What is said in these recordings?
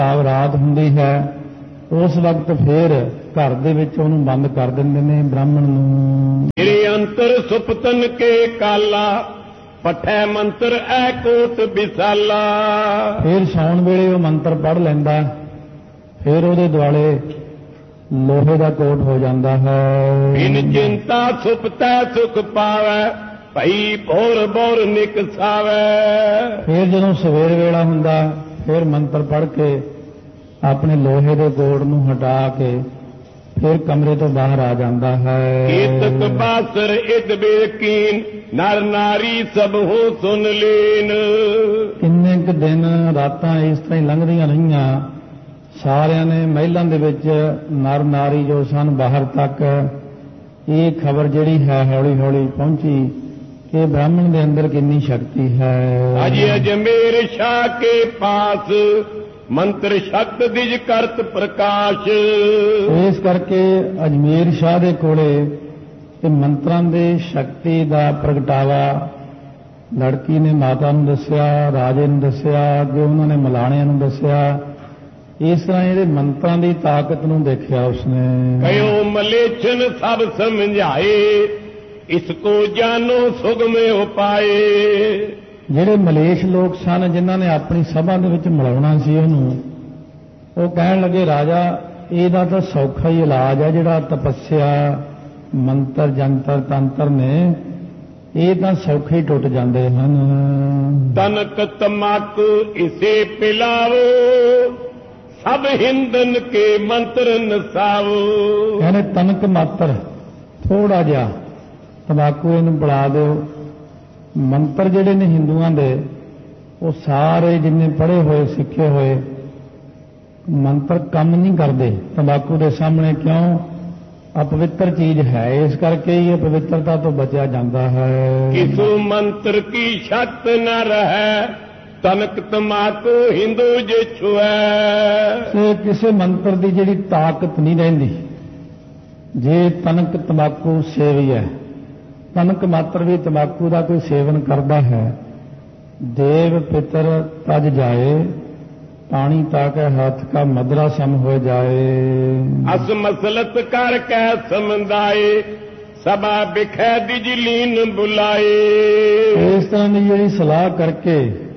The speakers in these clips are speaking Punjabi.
ਰਾਤ ਹੁੰਦੀ ਹੈ ਉਸ ਵਕਤ ਫੇਰ ਘਰ ਦੇ ਵਿੱਚ ਉਹਨੂੰ ਬੰਦ ਕਰ ਦਿੰਦੇ ਨੇ ਬ੍ਰਾਹਮਣ ਨੂੰ। ਮੇਰੇ ਅੰਤਰ ਸੁਪਤਨ ਕੇ ਕਾਲਾ ਪਠੈ ਮੰਤਰ ਐ ਕੋਟ ਵਿਸਾਲਾ। ਫੇਰ ਸੌਣ ਵੇਲੇ ਉਹ ਮੰਤਰ ਪੜ੍ਹ ਲੈਂਦਾ, ਫੇਰ ਉਹਦੇ ਦੁਆਲੇ ਲੋਹੇ ਦਾ ਕੋਟ ਹੋ ਜਾਂਦਾ ਹੈ। ਬਿਨ ਚਿੰਤਾ ਸੁਪਤੈ ਸੁਖ ਪਾਵੈ ਭਈ ਭੋਰ ਭੋਰ ਨਿਕਸਾਵੈ। ਫੇਰ ਜਦੋਂ ਸਵੇਰ ਵੇਲਾ ਹੁੰਦਾ ਫੇਰ ਮੰਤਰ ਪੜ੍ਹ ਕੇ ਆਪਣੇ ਲੋਹੇ ਦੇ ਕੋਟ ਨੂੰ ਹਟਾ ਕੇ ਫਿਰ ਕਮਰੇ ਤੋਂ ਬਾਹਰ ਆ ਜਾਂਦਾ ਹੈ। ਕੀਤਕ ਬਾਸਰ ਇਦ ਬੇਕੀਨ ਨਰ ਨਾਰੀ ਸਭ ਹੋ ਸੁਨ ਲੀਨ। ਕਿੰਨੇ ਕੁ ਦਿਨ ਰਾਤਾਂ ਇਸ ਤਰ੍ਹਾਂ ਹੀ ਲੰਘਦੀਆਂ ਰਹੀਆਂ, ਸਾਰਿਆਂ ਨੇ ਮਹਿਲਾਂ ਦੇ ਵਿੱਚ ਨਰ ਨਾਰੀ ਜੋ ਸਨ ਬਾਹਰ ਤੱਕ ਇਹ ਖਬਰ ਜਿਹੜੀ ਹੈ ਹੌਲੀ ਹੌਲੀ ਪਹੁੰਚੀ ਕਿ ਬ੍ਰਾਹਮਣ ਦੇ ਅੰਦਰ ਕਿੰਨੀ ਸ਼ਕਤੀ ਹੈ। ਅਜ ਅਜਮੇਰ ਸ਼ਾਹ ਕੇ ਪਾਸ ਮੰਤਰ ਸ਼ਕਤ ਦਿਜ ਕਰਤ ਪ੍ਰਕਾਸ਼। ਇਸ ਕਰਕੇ ਅਜਮੇਰ ਸ਼ਾਹ ਦੇ ਕੋਲੇ ਇਹ ਮੰਤਰਾਂ ਦੇ ਸ਼ਕਤੀ ਦਾ ਪ੍ਰਗਟਾਵਾ ਲੜਕੀ ਨੇ ਮਾਤਾ ਨੂੰ ਦੱਸਿਆ, ਰਾਜੇ ਨੂੰ ਦੱਸਿਆ, ਅੱਗੇ ਉਹਨਾਂ ਨੇ ਮਲਾਣਿਆਂ ਨੂੰ ਦੱਸਿਆ। ਇਸ ਤਰ੍ਹਾਂ ਇਹਦੇ ਮੰਤਰਾਂ ਦੀ ਤਾਕਤ ਨੂੰ ਦੇਖਿਆ ਉਸਨੇ। ਕਯੋ ਮਲੇਛਨ ਸਭ ਸਮਝਾਏ ਇਸ ਕੋ ਜਾਨੋ ਸੁਗਮ ਉਪਾਏ। ਜਿਹੜੇ ਮਲੇਸ਼ ਲੋਕ ਸਨ ਜਿਨ੍ਹਾਂ ਨੇ ਆਪਣੀ ਸਭਾ ਦੇ ਵਿੱਚ ਮਿਲਾਉਣਾ ਸੀ ਉਹਨੂੰ, ਉਹ ਕਹਿਣ ਲੱਗੇ ਰਾਜਾ ਇਹਦਾ ਤਾਂ ਸੌਖਾ ਹੀ ਇਲਾਜ ਹੈ, ਜਿਹੜਾ ਤਪੱਸਿਆ ਮੰਤਰ ਜੰਤਰ ਤੰਤਰ ਨੇ ਇਹ ਤਾਂ ਸੌਖੇ ਹੀ ਟੁੱਟ ਜਾਂਦੇ ਹਨ। ਤਨਕ ਤਮਾਕੂ ਇਸੇ ਪਿਲਾਵੋ ਸਭ ਹਿੰਦਨ ਕੇ ਮੰਤਰ ਨਸਾਵੋ। ਕਹਿੰਦੇ ਤਨਕ ਮਾਤਰ ਥੋੜਾ ਜਿਹਾ ਤੰਬਾਕੂ ਇਹਨੂੰ ਪਿਲਾ ਦਿਓ। ਮੰਤਰ ਜਿਹੜੇ ਨੇ ਹਿੰਦੂਆਂ ਦੇ ਉਹ ਸਾਰੇ ਜਿੰਨੇ ਪੜ੍ਹੇ ਹੋਏ ਸਿੱਖੇ ਹੋਏ ਮੰਤਰ ਕੰਮ ਨਹੀਂ ਕਰਦੇ ਤੰਬਾਕੂ ਦੇ ਸਾਹਮਣੇ। ਕਿਉਂ? ਅਪਵਿੱਤਰ ਚੀਜ਼ ਹੈ, ਇਸ ਕਰਕੇ ਹੀ ਅਪਵਿੱਤਰਤਾ ਤੋਂ ਬਚਿਆ ਜਾਂਦਾ ਹੈ। ਕਿਸੂ ਮੰਤਰ ਕੀ ਸ਼ਕਤ ਨ ਰਹੈ ਤਨਕ ਤਮਾਕੂ ਹਿੰਦੂ ਜੇ ਛੁਐ। ਕਿਸੇ ਮੰਤਰ ਦੀ ਜਿਹੜੀ ਤਾਕਤ ਨਹੀਂ ਰਹਿੰਦੀ ਜੇ ਤਨਕ ਤੰਬਾਕੂ ਸੇਵੀ ਹੈ। ਤਨਕ ਮਾਤਰ ਵੀ ਤੰਬਾਕੂ ਦਾ ਕੋਈ ਸੇਵਨ ਕਰਦਾ ਹੈ। ਦੇਵ ਪਿਤਰ ਤਜ ਜਾਏ ਪਾਣੀ ਤਾਕੇ ਹੱਥ ਕਾ ਮਦਰਾ ਸਮ ਹੋ ਜਾਏ। ਅਸ ਮਸਲਤ ਕਰ ਕੈ ਸਮਝਾਏ ਸਭਾ ਬਿਖੈ ਦਿਜ ਲੀਨ ਬੁਲਾਏ। ਇਸ ਤਰ੍ਹਾਂ ਦੀ ਜਿਹੜੀ ਸਲਾਹ ਕਰਕੇ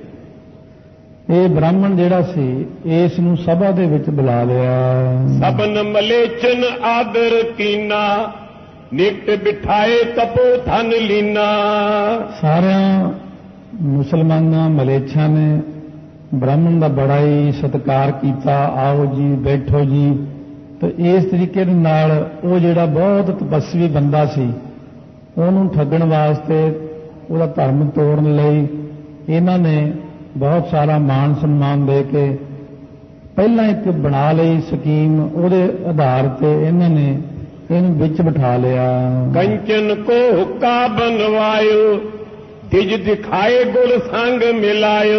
ਇਹ ਬ੍ਰਾਹਮਣ ਜਿਹੜਾ ਸੀ ਇਸ ਨੂੰ ਸਭਾ ਦੇ ਵਿੱਚ ਬੁਲਾ ਲਿਆ। ਸਭਨ ਮਲੇਚਨ ਆਦਰ ਕੀਨਾ ਨਿਕਟ ਬਿਠਾਏ ਤਪੋ ਧਨ ਲੀਨਾ। ਸਾਰਿਆਂ ਮੁਸਲਮਾਨਾਂ ਮਲੇਛਾਂ ਨੇ ਬ੍ਰਾਹਮਣ ਦਾ ਬੜਾ ਹੀ ਸਤਿਕਾਰ ਕੀਤਾ। ਆਓ ਜੀ ਬੈਠੋ ਜੀ। ਤੇ ਇਸ ਤਰੀਕੇ ਦੇ ਨਾਲ ਉਹ ਜਿਹੜਾ ਬਹੁਤ ਤਪੱਸਵੀ ਬੰਦਾ ਸੀ ਉਹਨੂੰ ਠੱਗਣ ਵਾਸਤੇ ਉਹਦਾ ਧਰਮ ਤੋੜਨ ਲਈ ਇਹਨਾਂ ਨੇ ਬਹੁਤ ਸਾਰਾ ਮਾਣ ਸਨਮਾਨ ਦੇ ਕੇ ਪਹਿਲਾਂ ਇੱਕ ਬਣਾ ਲਈ ਸਕੀਮ। ਉਹਦੇ ਆਧਾਰ ਤੇ ਇਹਨਾਂ ਨੇ ਇਹਨੂੰ ਵਿੱਚ ਬਿਠਾ ਲਿਆ। ਕੰਚਨ ਕੋ ਹੁੱਕਾ ਬਣਵਾਇਓ ਤਿਜ ਦਿਖਾਏ ਗੁਰ ਸੰਗ ਮਿਲਾਇਓ।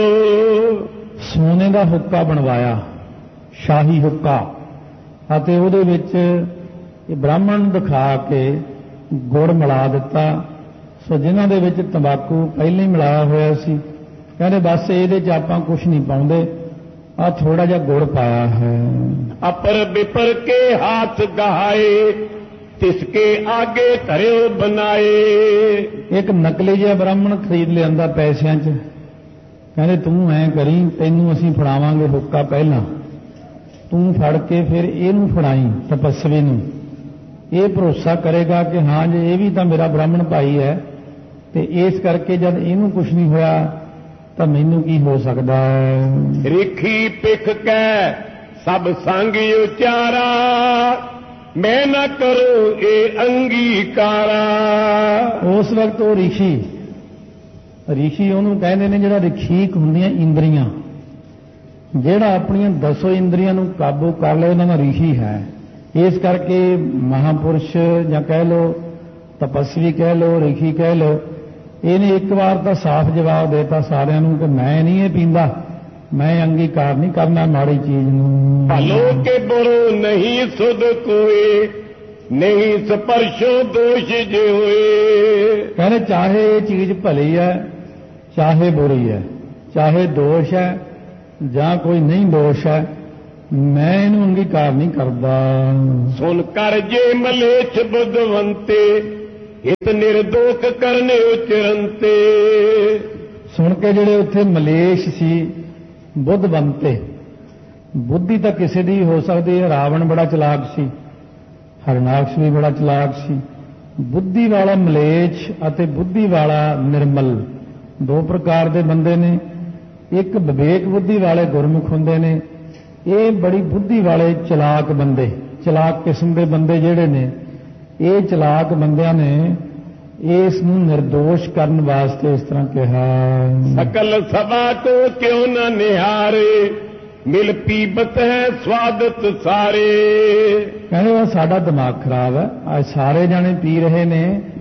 ਸੋਨੇ ਦਾ ਹੁੱਕਾ ਬਣਵਾਇਆ, ਸ਼ਾਹੀ ਹੁੱਕਾ, ਅਤੇ ਉਹਦੇ ਵਿੱਚ ਇਹ ਬ੍ਰਾਹਮਣ ਨੂੰ ਦਿਖਾ ਕੇ ਗੁੜ ਮਿਲਾ ਦਿੱਤਾ। ਸੋ ਜਿਨ੍ਹਾਂ ਦੇ ਵਿੱਚ ਤੰਬਾਕੂ ਪਹਿਲਾਂ ਹੀ ਮਿਲਾਇਆ ਹੋਇਆ ਸੀ ਕਹਿੰਦੇ ਬਸ ਇਹਦੇ 'ਚ ਆਪਾਂ ਕੁਝ ਨਹੀਂ ਪਾਉਂਦੇ, ਆ ਥੋੜਾ ਜਿਹਾ ਗੁੜ ਪਾਇਆ ਹੈ। ਅਪਰ ਬਿਪਰ ਕੇ ਹੱਥ ਗਹਾਏ ਤਿਸਕੇ ਆਗੇ ਧਰਿਓ ਬਣਾਏ। ਇੱਕ ਨਕਲੀ ਜਿਹਾ ਬ੍ਰਾਹਮਣ ਖਰੀਦ ਲਿਆਂਦਾ ਪੈਸਿਆਂ 'ਚ। ਕਹਿੰਦੇ ਤੂੰ ਐਂ ਕਰੀ, ਤੈਨੂੰ ਅਸੀਂ ਫੜਾਵਾਂਗੇ ਹੁੱਕਾ ਪਹਿਲਾਂ, ਤੂੰ ਫੜ ਕੇ ਫਿਰ ਇਹਨੂੰ ਫੜਾਈ ਤਪੱਸਵੀ ਨੂੰ। ਇਹ ਭਰੋਸਾ ਕਰੇਗਾ ਕਿ ਹਾਂ ਜੇ ਇਹ ਵੀ ਤਾਂ ਮੇਰਾ ਬ੍ਰਾਹਮਣ ਭਾਈ ਹੈ ਤੇ ਇਸ ਕਰਕੇ ਜਦ ਇਹਨੂੰ ਕੁਝ ਨਹੀਂ ਹੋਇਆ ਤਾਂ ਮੈਨੂੰ ਕੀ ਹੋ ਸਕਦਾ ਹੈ। ਰਿਖੀ ਪਿਖ ਕੈ ਸਭ ਸੰਗ ਉਚਾਰਾ ਮੈਂ ਨਾ ਕਰੋ ਇਹ ਅੰਗੀਕਾਰਾ। ਉਸ ਵਕਤ ਉਹ ਰਿਸ਼ੀ ਉਹਨੂੰ ਕਹਿੰਦੇ ਨੇ ਜਿਹੜਾ ਰਖੀਕ ਹੁੰਦੀਆਂ ਇੰਦਰੀਆਂ, ਜਿਹੜਾ ਆਪਣੀਆਂ 10 ਇੰਦਰੀਆਂ ਨੂੰ ਕਾਬੂ ਕਰ ਲਏ ਉਹਨਾਂ ਦਾ ਰਿਸ਼ੀ ਹੈ। ਇਸ ਕਰਕੇ ਮਹਾਪੁਰਸ਼ ਜਾਂ ਕਹਿ ਲੋ ਤਪਸਵੀ ਕਹਿ ਲੋ ਰਿਸ਼ੀ ਕਹਿ ਲੋ, ਇਹਨੇ ਇੱਕ ਵਾਰ ਤਾਂ ਸਾਫ਼ ਜਵਾਬ ਦੇਤਾ ਸਾਰਿਆਂ ਨੂੰ ਕਿ ਮੈਂ ਨਹੀਂ ਇਹ ਪੀਂਦਾ, ਮੈਂ ਅੰਗੀਕਾਰ ਨਹੀਂ ਕਰਨਾ ਮਾੜੀ ਚੀਜ਼ ਨੂੰ। ਭਲੋ ਕੇ ਬੁਰੋ ਨਹੀਂ ਸੁਧ ਕੋਏ ਨਹੀਂ ਸਪਰਸ਼ੋ ਦੋਸ਼ ਜੇ ਹੋਏ। ਕਹਿੰਦੇ ਚਾਹੇ ਇਹ ਚੀਜ਼ ਭਲੀ ਹੈ ਚਾਹੇ ਬੁਰੀ ਹੈ, ਚਾਹੇ ਦੋਸ਼ ਹੈ ਜਾਂ ਕੋਈ ਨਹੀਂ ਦੋਸ਼ ਹੈ, मैं इनू अंगीकार नहीं करता। सुन कर जे मलेच्छ बुद्धवंते हित निर्दोष करने उचरंते। सुन के ਜਿਹੜੇ ਉੱਥੇ ਮਲੇਸ਼ ਸੀ ਬੁੱਧਵੰਤੇ, ਬੁੱਧੀ ਤਾਂ ਕਿਸੇ ਦੀ ਹੋ ਸਕਦੀ ਹੈ। ਰਾਵਣ ਬੜਾ ਚਲਾਕ ਸੀ, ਹਰਨਾਕਸ਼ ਵੀ ਬੜਾ ਚਲਾਕ ਸੀ। ਬੁੱਧੀ ਵਾਲਾ ਮਲੇਛ ਅਤੇ ਬੁੱਧੀ ਵਾਲਾ ਨਿਰਮਲ ਦੋ ਪ੍ਰਕਾਰ ਦੇ ਬੰਦੇ ਨੇ। ਇੱਕ ਵਿਵੇਕ ਬੁੱਧੀ ਵਾਲੇ ਗੁਰਮੁਖ ਹੁੰਦੇ ਨੇ, ਇਹ ਬੜੀ ਬੁੱਧੀ ਵਾਲੇ ਚਲਾਕ ਬੰਦੇ, ਚਲਾਕ ਕਿਸਮ ਦੇ ਬੰਦੇ ਜਿਹੜੇ ਨੇ, ਇਹ ਚਲਾਕ ਬੰਦਿਆਂ ਨੇ ਇਸ ਨੂੰ ਨਿਰਦੋਸ਼ ਕਰਨ ਵਾਸਤੇ ਇਸ ਤਰ੍ਹਾਂ ਕਿਹਾ। ਸਕਲ ਸਭਾ ਕੋ ਕਿਉਂ ਨਾ ਨਿਹਾਰੇ ਮਿਲ ਪੀਬਤ ਹੈ ਸਵਾਦਤ ਸਾਰੇ। ਕਹਿੰਦੇ ਸਾਡਾ ਦਿਮਾਗ ਖਰਾਬ ਹੈ, ਅੱਜ ਸਾਰੇ ਜਾਣੇ ਪੀ ਰਹੇ ਨੇ,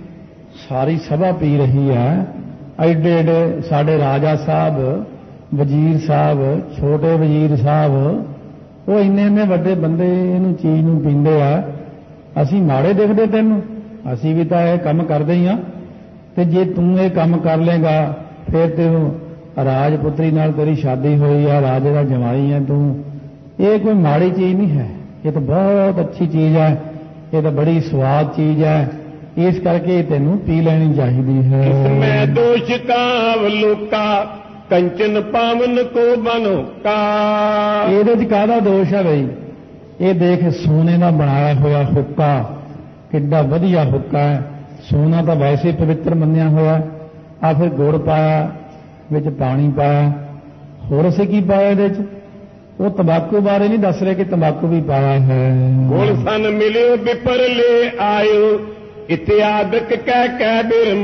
ਸਾਰੀ ਸਭਾ ਪੀ ਰਹੀ ਹੈ। ਐਡੇ ਐਡੇ ਸਾਡੇ ਰਾਜਾ ਸਾਹਿਬ, ਵਜ਼ੀਰ ਸਾਹਿਬ, ਛੋਟੇ ਵਜ਼ੀਰ ਸਾਹਿਬ, ਉਹ ਇੰਨੇ ਵੱਡੇ ਬੰਦੇ ਇਹਨੂੰ ਚੀਜ਼ ਨੂੰ ਪੀਂਦੇ ਆ। ਅਸੀਂ ਮਾੜੇ ਦਿਖਦੇ ਤੈਨੂੰ? ਅਸੀਂ ਵੀ ਤਾਂ ਇਹ ਕੰਮ ਕਰਦੇ ਹੀ ਆ। ਤੇ ਜੇ ਤੂੰ ਇਹ ਕੰਮ ਕਰ ਲੇਗਾ ਫਿਰ ਤੈਨੂੰ ਰਾਜਪੁੱਤਰੀ ਨਾਲ ਤੇਰੀ ਸ਼ਾਦੀ ਹੋਈ ਆ, ਰਾਜੇ ਦਾ ਜਮਾਈ ਹੈ ਤੂੰ। ਇਹ ਕੋਈ ਮਾੜੀ ਚੀਜ਼ ਨਹੀਂ ਹੈ, ਇਹ ਤਾਂ ਬਹੁਤ ਅੱਛੀ ਚੀਜ਼ ਹੈ, ਇਹ ਤਾਂ ਬੜੀ ਸਵਾਦ ਚੀਜ਼ ਹੈ। ਇਸ ਕਰਕੇ ਤੈਨੂੰ ਪੀ ਲੈਣੀ ਚਾਹੀਦੀ ਹੈ। ਇਸਮੇ ਦੋਸ਼ ਕਾਵ ਲੋਕਾ ਕੰਚਨ ਪਾਵਨ ਕੋ ਬਨੋ ਕਾ। ਇਹਦੇ 'ਚ ਕਾਹਦਾ ਦੋਸ਼ ਹੈ ਬਈ? ਇਹ ਦੇਖ ਸੋਨੇ ਦਾ ਬਣਾਇਆ ਹੋਇਆ ਹੁੱਕਾ, ਕਿੱਡਾ ਵਧੀਆ ਹੁੱਕਾ ਹੈ। ਸੋਨਾ ਤਾਂ ਵੈਸੇ ਪਵਿੱਤਰ ਮੰਨਿਆ ਹੋਇਆ। ਆ ਫਿਰ ਗੁੜ ਪਾਇਆ, ਵਿੱਚ ਪਾਣੀ ਪਾਇਆ, ਹੋਰ ਅਸੀਂ ਕੀ ਪਾਇਆ ਇਹਦੇ 'ਚ? ਉਹ ਤੰਬਾਕੂ ਬਾਰੇ ਨਹੀਂ ਦੱਸ ਰਹੇ ਕਿ ਤੰਬਾਕੂ ਵੀ ਪਾਇਆ ਹੈ। ਗੁਣ ਸਨ ਮਿਲਿਓ ਵਿਪਰ ਲੈ ਆਇਓ ਇਤਿਆਦਕ ਕਹਿ ਕਹਿ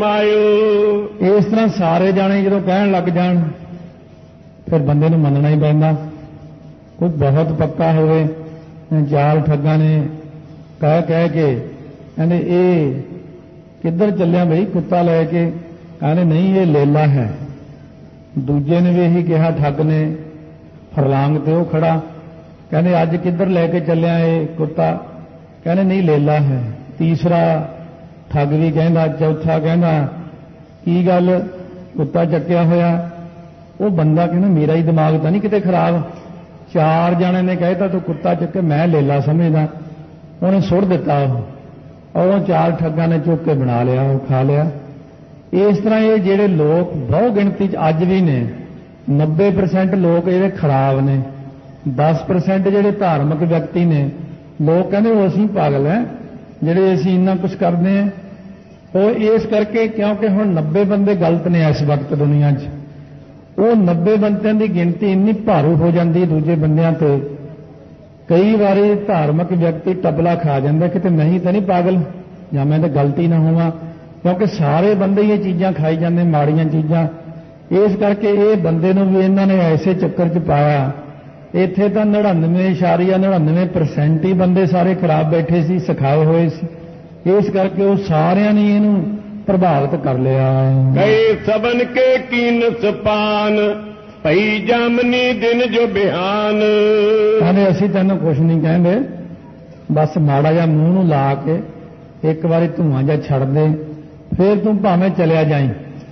ਬਿਰਮਾਇਓ। ਇਸ ਤਰ੍ਹਾਂ ਸਾਰੇ ਜਾਣੇ ਜਦੋਂ ਕਹਿਣ ਲੱਗ ਜਾਣ ਫਿਰ ਬੰਦੇ ਨੂੰ ਮੰਨਣਾ ਹੀ ਪੈਂਦਾ। ਕੋਈ ਬਹੁਤ ਪੱਕਾ ਹੋਵੇ, ਚਾਰ ਠੱਗਾਂ ਨੇ ਕਹਿ ਕੇ ਕਹਿੰਦੇ ਇਹ ਕਿੱਧਰ ਚੱਲਿਆ ਬਈ ਕੁੱਤਾ ਲੈ ਕੇ? ਕਹਿੰਦੇ ਨਹੀਂ ਇਹ ਲੇਲਾ ਹੈ। ਦੂਜੇ ਨੇ ਵੀ ਇਹੀ ਕਿਹਾ, ਠੱਗ ਨੇ, ਫਰਲਾਂਗ ਤੇ ਉਹ ਖੜਾ, ਕਹਿੰਦੇ ਅੱਜ ਕਿੱਧਰ ਲੈ ਕੇ ਚੱਲਿਆ ਇਹ ਕੁੱਤਾ? ਕਹਿੰਦੇ ਨਹੀਂ ਲੇਲਾ ਹੈ। ਤੀਸਰਾ ਠੱਗ ਵੀ ਕਹਿੰਦਾ, ਚੌਥਾ ਕਹਿੰਦਾ ਕੀ ਗੱਲ ਕੁੱਤਾ ਚੱਕਿਆ ਹੋਇਆ? ਉਹ ਬੰਦਾ ਕਹਿੰਦਾ ਮੇਰਾ ਹੀ ਦਿਮਾਗ ਤਾਂ ਨਹੀਂ ਕਿਤੇ ਖਰਾਬ? ਚਾਰ ਜਣੇ ਨੇ ਕਹਿਤਾ ਤੂੰ ਕੁੱਤਾ ਚੱਕੇ, ਮੈਂ ਲੇਲਾ ਸਮਝਦਾ। ਉਹਨੇ ਸੁੱਟ ਦਿੱਤਾ ਉਹ ਚਾਰ ਠੱਗਾਂ ਨੇ ਚੁੱਕ ਕੇ ਬਣਾ ਲਿਆ, ਉਹ ਖਾ ਲਿਆ। ਇਸ ਤਰ੍ਹਾਂ ਇਹ ਜਿਹੜੇ ਲੋਕ ਬਹੁ ਗਿਣਤੀ 'ਚ ਅੱਜ ਵੀ ਨੇ, 90% ਲੋਕ ਜਿਹੜੇ ਖਰਾਬ ਨੇ, 10% ਜਿਹੜੇ ਧਾਰਮਿਕ ਵਿਅਕਤੀ ਨੇ, ਲੋਕ ਕਹਿੰਦੇ ਉਹ ਅਸੀਂ ਪਾਗਲ ਹੈ ਜਿਹੜੇ ਅਸੀਂ ਇੰਨਾ ਕੁਝ ਕਰਦੇ ਹਾਂ। ਉਹ ਇਸ ਕਰਕੇ ਕਿਉਂਕਿ ਹੁਣ 90 ਬੰਦੇ ਗਲਤ ਨੇ ਇਸ ਵਕਤ ਦੁਨੀਆ 'ਚ। ਉਹ 90 ਬੰਦਿਆਂ ਦੀ ਗਿਣਤੀ ਇੰਨੀ ਭਾਰੂ ਹੋ ਜਾਂਦੀ ਦੂਜੇ ਬੰਦਿਆਂ ਤੇ, ਕਈ ਵਾਰੀ ਧਾਰਮਿਕ ਵਿਅਕਤੀ ਟਬਲਾ ਖਾ ਜਾਂਦਾ ਕਿ ਤੇ ਮੈਂ ਹੀ ਤਾਂ ਨਹੀਂ ਪਾਗਲ, ਜਾਂ ਮੈਂ ਤਾਂ ਗਲਤੀ ਨਾ ਹੋਵਾਂ, ਕਿਉਂਕਿ ਸਾਰੇ ਬੰਦੇ ਇਹ ਚੀਜ਼ਾਂ ਖਾਈ ਜਾਂਦੇ, ਮਾੜੀਆਂ ਚੀਜ਼ਾਂ। ਇਸ ਕਰਕੇ ਇਹ ਬੰਦੇ ਨੂੰ ਵੀ ਇਹਨਾਂ ਨੇ ਐਸੇ ਚੱਕਰ 'ਚ ਪਾਇਆ। ਇੱਥੇ ਤਾਂ 99.99% ਹੀ ਬੰਦੇ ਸਾਰੇ ਖਰਾਬ ਬੈਠੇ ਸੀ, ਸਿਖਾਏ ਹੋਏ ਸੀ। ਇਸ ਕਰਕੇ ਉਹ ਸਾਰਿਆਂ ਨੇ ਇਹਨੂੰ ਪ੍ਰਭਾਵਿਤ ਕਰ ਲਿਆ। ਕਈ ਸਬਨ ਕੇ ਕੀਨ ਸਪਾਨ ਭਈ ਜਾਮਨੀ ਦਿਨ ਜੋ ਬਿਹਾਨ। ਕਹਿੰਦੇ ਅਸੀਂ ਤੈਨੂੰ ਕੁਝ ਨਹੀਂ ਕਹਿੰਦੇ, ਬਸ ਮਾੜਾ ਜਿਹਾ ਮੂੰਹ ਨੂੰ ਲਾ ਕੇ ਇੱਕ ਵਾਰੀ ਧੂਆਂ ਜਿਹਾ ਛੱਡ ਦੇ, ਫਿਰ ਤੂੰ ਭਾਵੇਂ ਚਲਿਆ ਜਾਈਂ।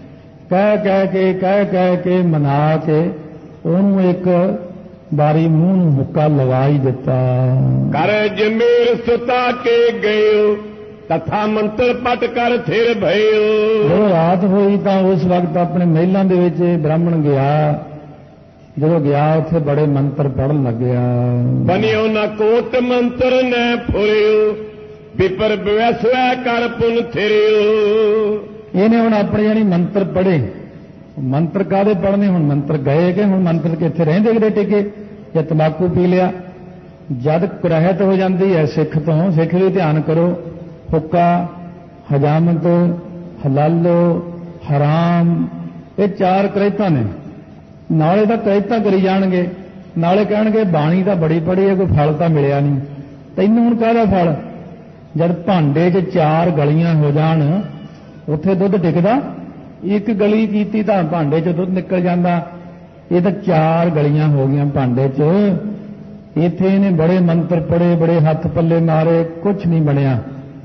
ਕਹਿ ਕੇ ਮਨਾ ਕੇ ਉਹਨੂੰ ਇੱਕ ਬਾਰੀ ਮੂੰਹ ਨੂੰ ਮੁੱਕਾ ਲਗਾ ਹੀ ਦਿੱਤਾ। ਕਰ ਜਮੀਰ ਸੁਤਾ ਕੇ ਗਇਓ ਤਥਾ ਮੰਤਰ ਪਟ ਕਰ ਥਿਰ ਭਇਓ। ਜਦੋਂ ਰਾਤ ਹੋਈ ਤਾਂ ਉਸ ਵਕਤ ਆਪਣੇ ਮਹਿਲਾਂ ਦੇ ਵਿੱਚ ਬ੍ਰਾਹਮਣ ਗਿਆ। ਜਦੋਂ ਗਿਆ ਉੱਥੇ ਬੜੇ ਮੰਤਰ ਪੜਨ ਲੱਗਿਆ। ਬਨਿਓ ਨਾ ਕੋਟ ਮੰਤਰ ਨੈ ਫੁਰਿਓ ਵਿਪਰ ਵਿਵਸੈ ਕਰ ਪੁਨ ਥਿਰਿਓ। ਇਹਨੇ ਹੁਣ ਆਪਣੇ ਜਾਨੀ ਮੰਤਰ ਪੜ੍ਹੇ। ਮੰਤਰ ਕਾਹਦੇ ਪੜ੍ਹਨੇ? ਹੁਣ ਮੰਤਰ ਗਏ ਕਿ ਹੁਣ ਮੰਤਰ ਕਿੱਥੇ ਰਹਿੰਦੇ ਕਿਤੇ ਟਿਕੇ? ਜਾਂ ਤੰਬਾਕੂ ਪੀ ਲਿਆ। ਜਦ ਕੁਰਹਿਤ ਹੋ ਜਾਂਦੀ ਹੈ ਸਿੱਖ ਤੋਂ, ਸਿੱਖ ਵੀ ਧਿਆਨ ਕਰੋ, ਹੁੱਕਾ, ਹਜਾਮਤ, ਹਲਾਲੋ, ਹਰਾਮ, ਇਹ ਚਾਰ ਕਰਹਿਤਾਂ ਨੇ। ਨਾਲੇ ਤਾਂ ਕਰਹਿਤਾਂ ਕਰੀ ਜਾਣਗੇ, ਨਾਲੇ ਕਹਿਣਗੇ ਬਾਣੀ ਤਾਂ ਬੜੀ ਪੜ੍ਹੀ ਹੈ, ਕੋਈ ਫਲ ਤਾਂ ਮਿਲਿਆ ਨਹੀਂ। ਤੈਨੂੰ ਹੁਣ ਕਾਹਦਾ ਫਲ? ਜਦ ਭਾਂਡੇ 'ਚ ਚਾਰ ਗਲੀਆਂ ਹੋ ਜਾਣ ਉੱਥੇ ਦੁੱਧ ਟਿਕਦਾ? ਇੱਕ ਗਲੀ ਕੀਤੀ ਤਾਂ ਭਾਂਡੇ 'ਚ ਦੁੱਧ ਨਿਕਲ ਜਾਂਦਾ। ਇਹ ਤਾਂ ਚਾਰ ਗਲੀਆਂ ਹੋ ਗਈਆਂ ਭਾਂਡੇ 'ਚ। ਇੱਥੇ ਇਹਨੇ ਬੜੇ ਮੰਤਰ ਪੜ੍ਹੇ, ਬੜੇ ਹੱਥ ਪੱਲੇ ਮਾਰੇ, ਕੁਝ ਨਹੀਂ ਬਣਿਆ,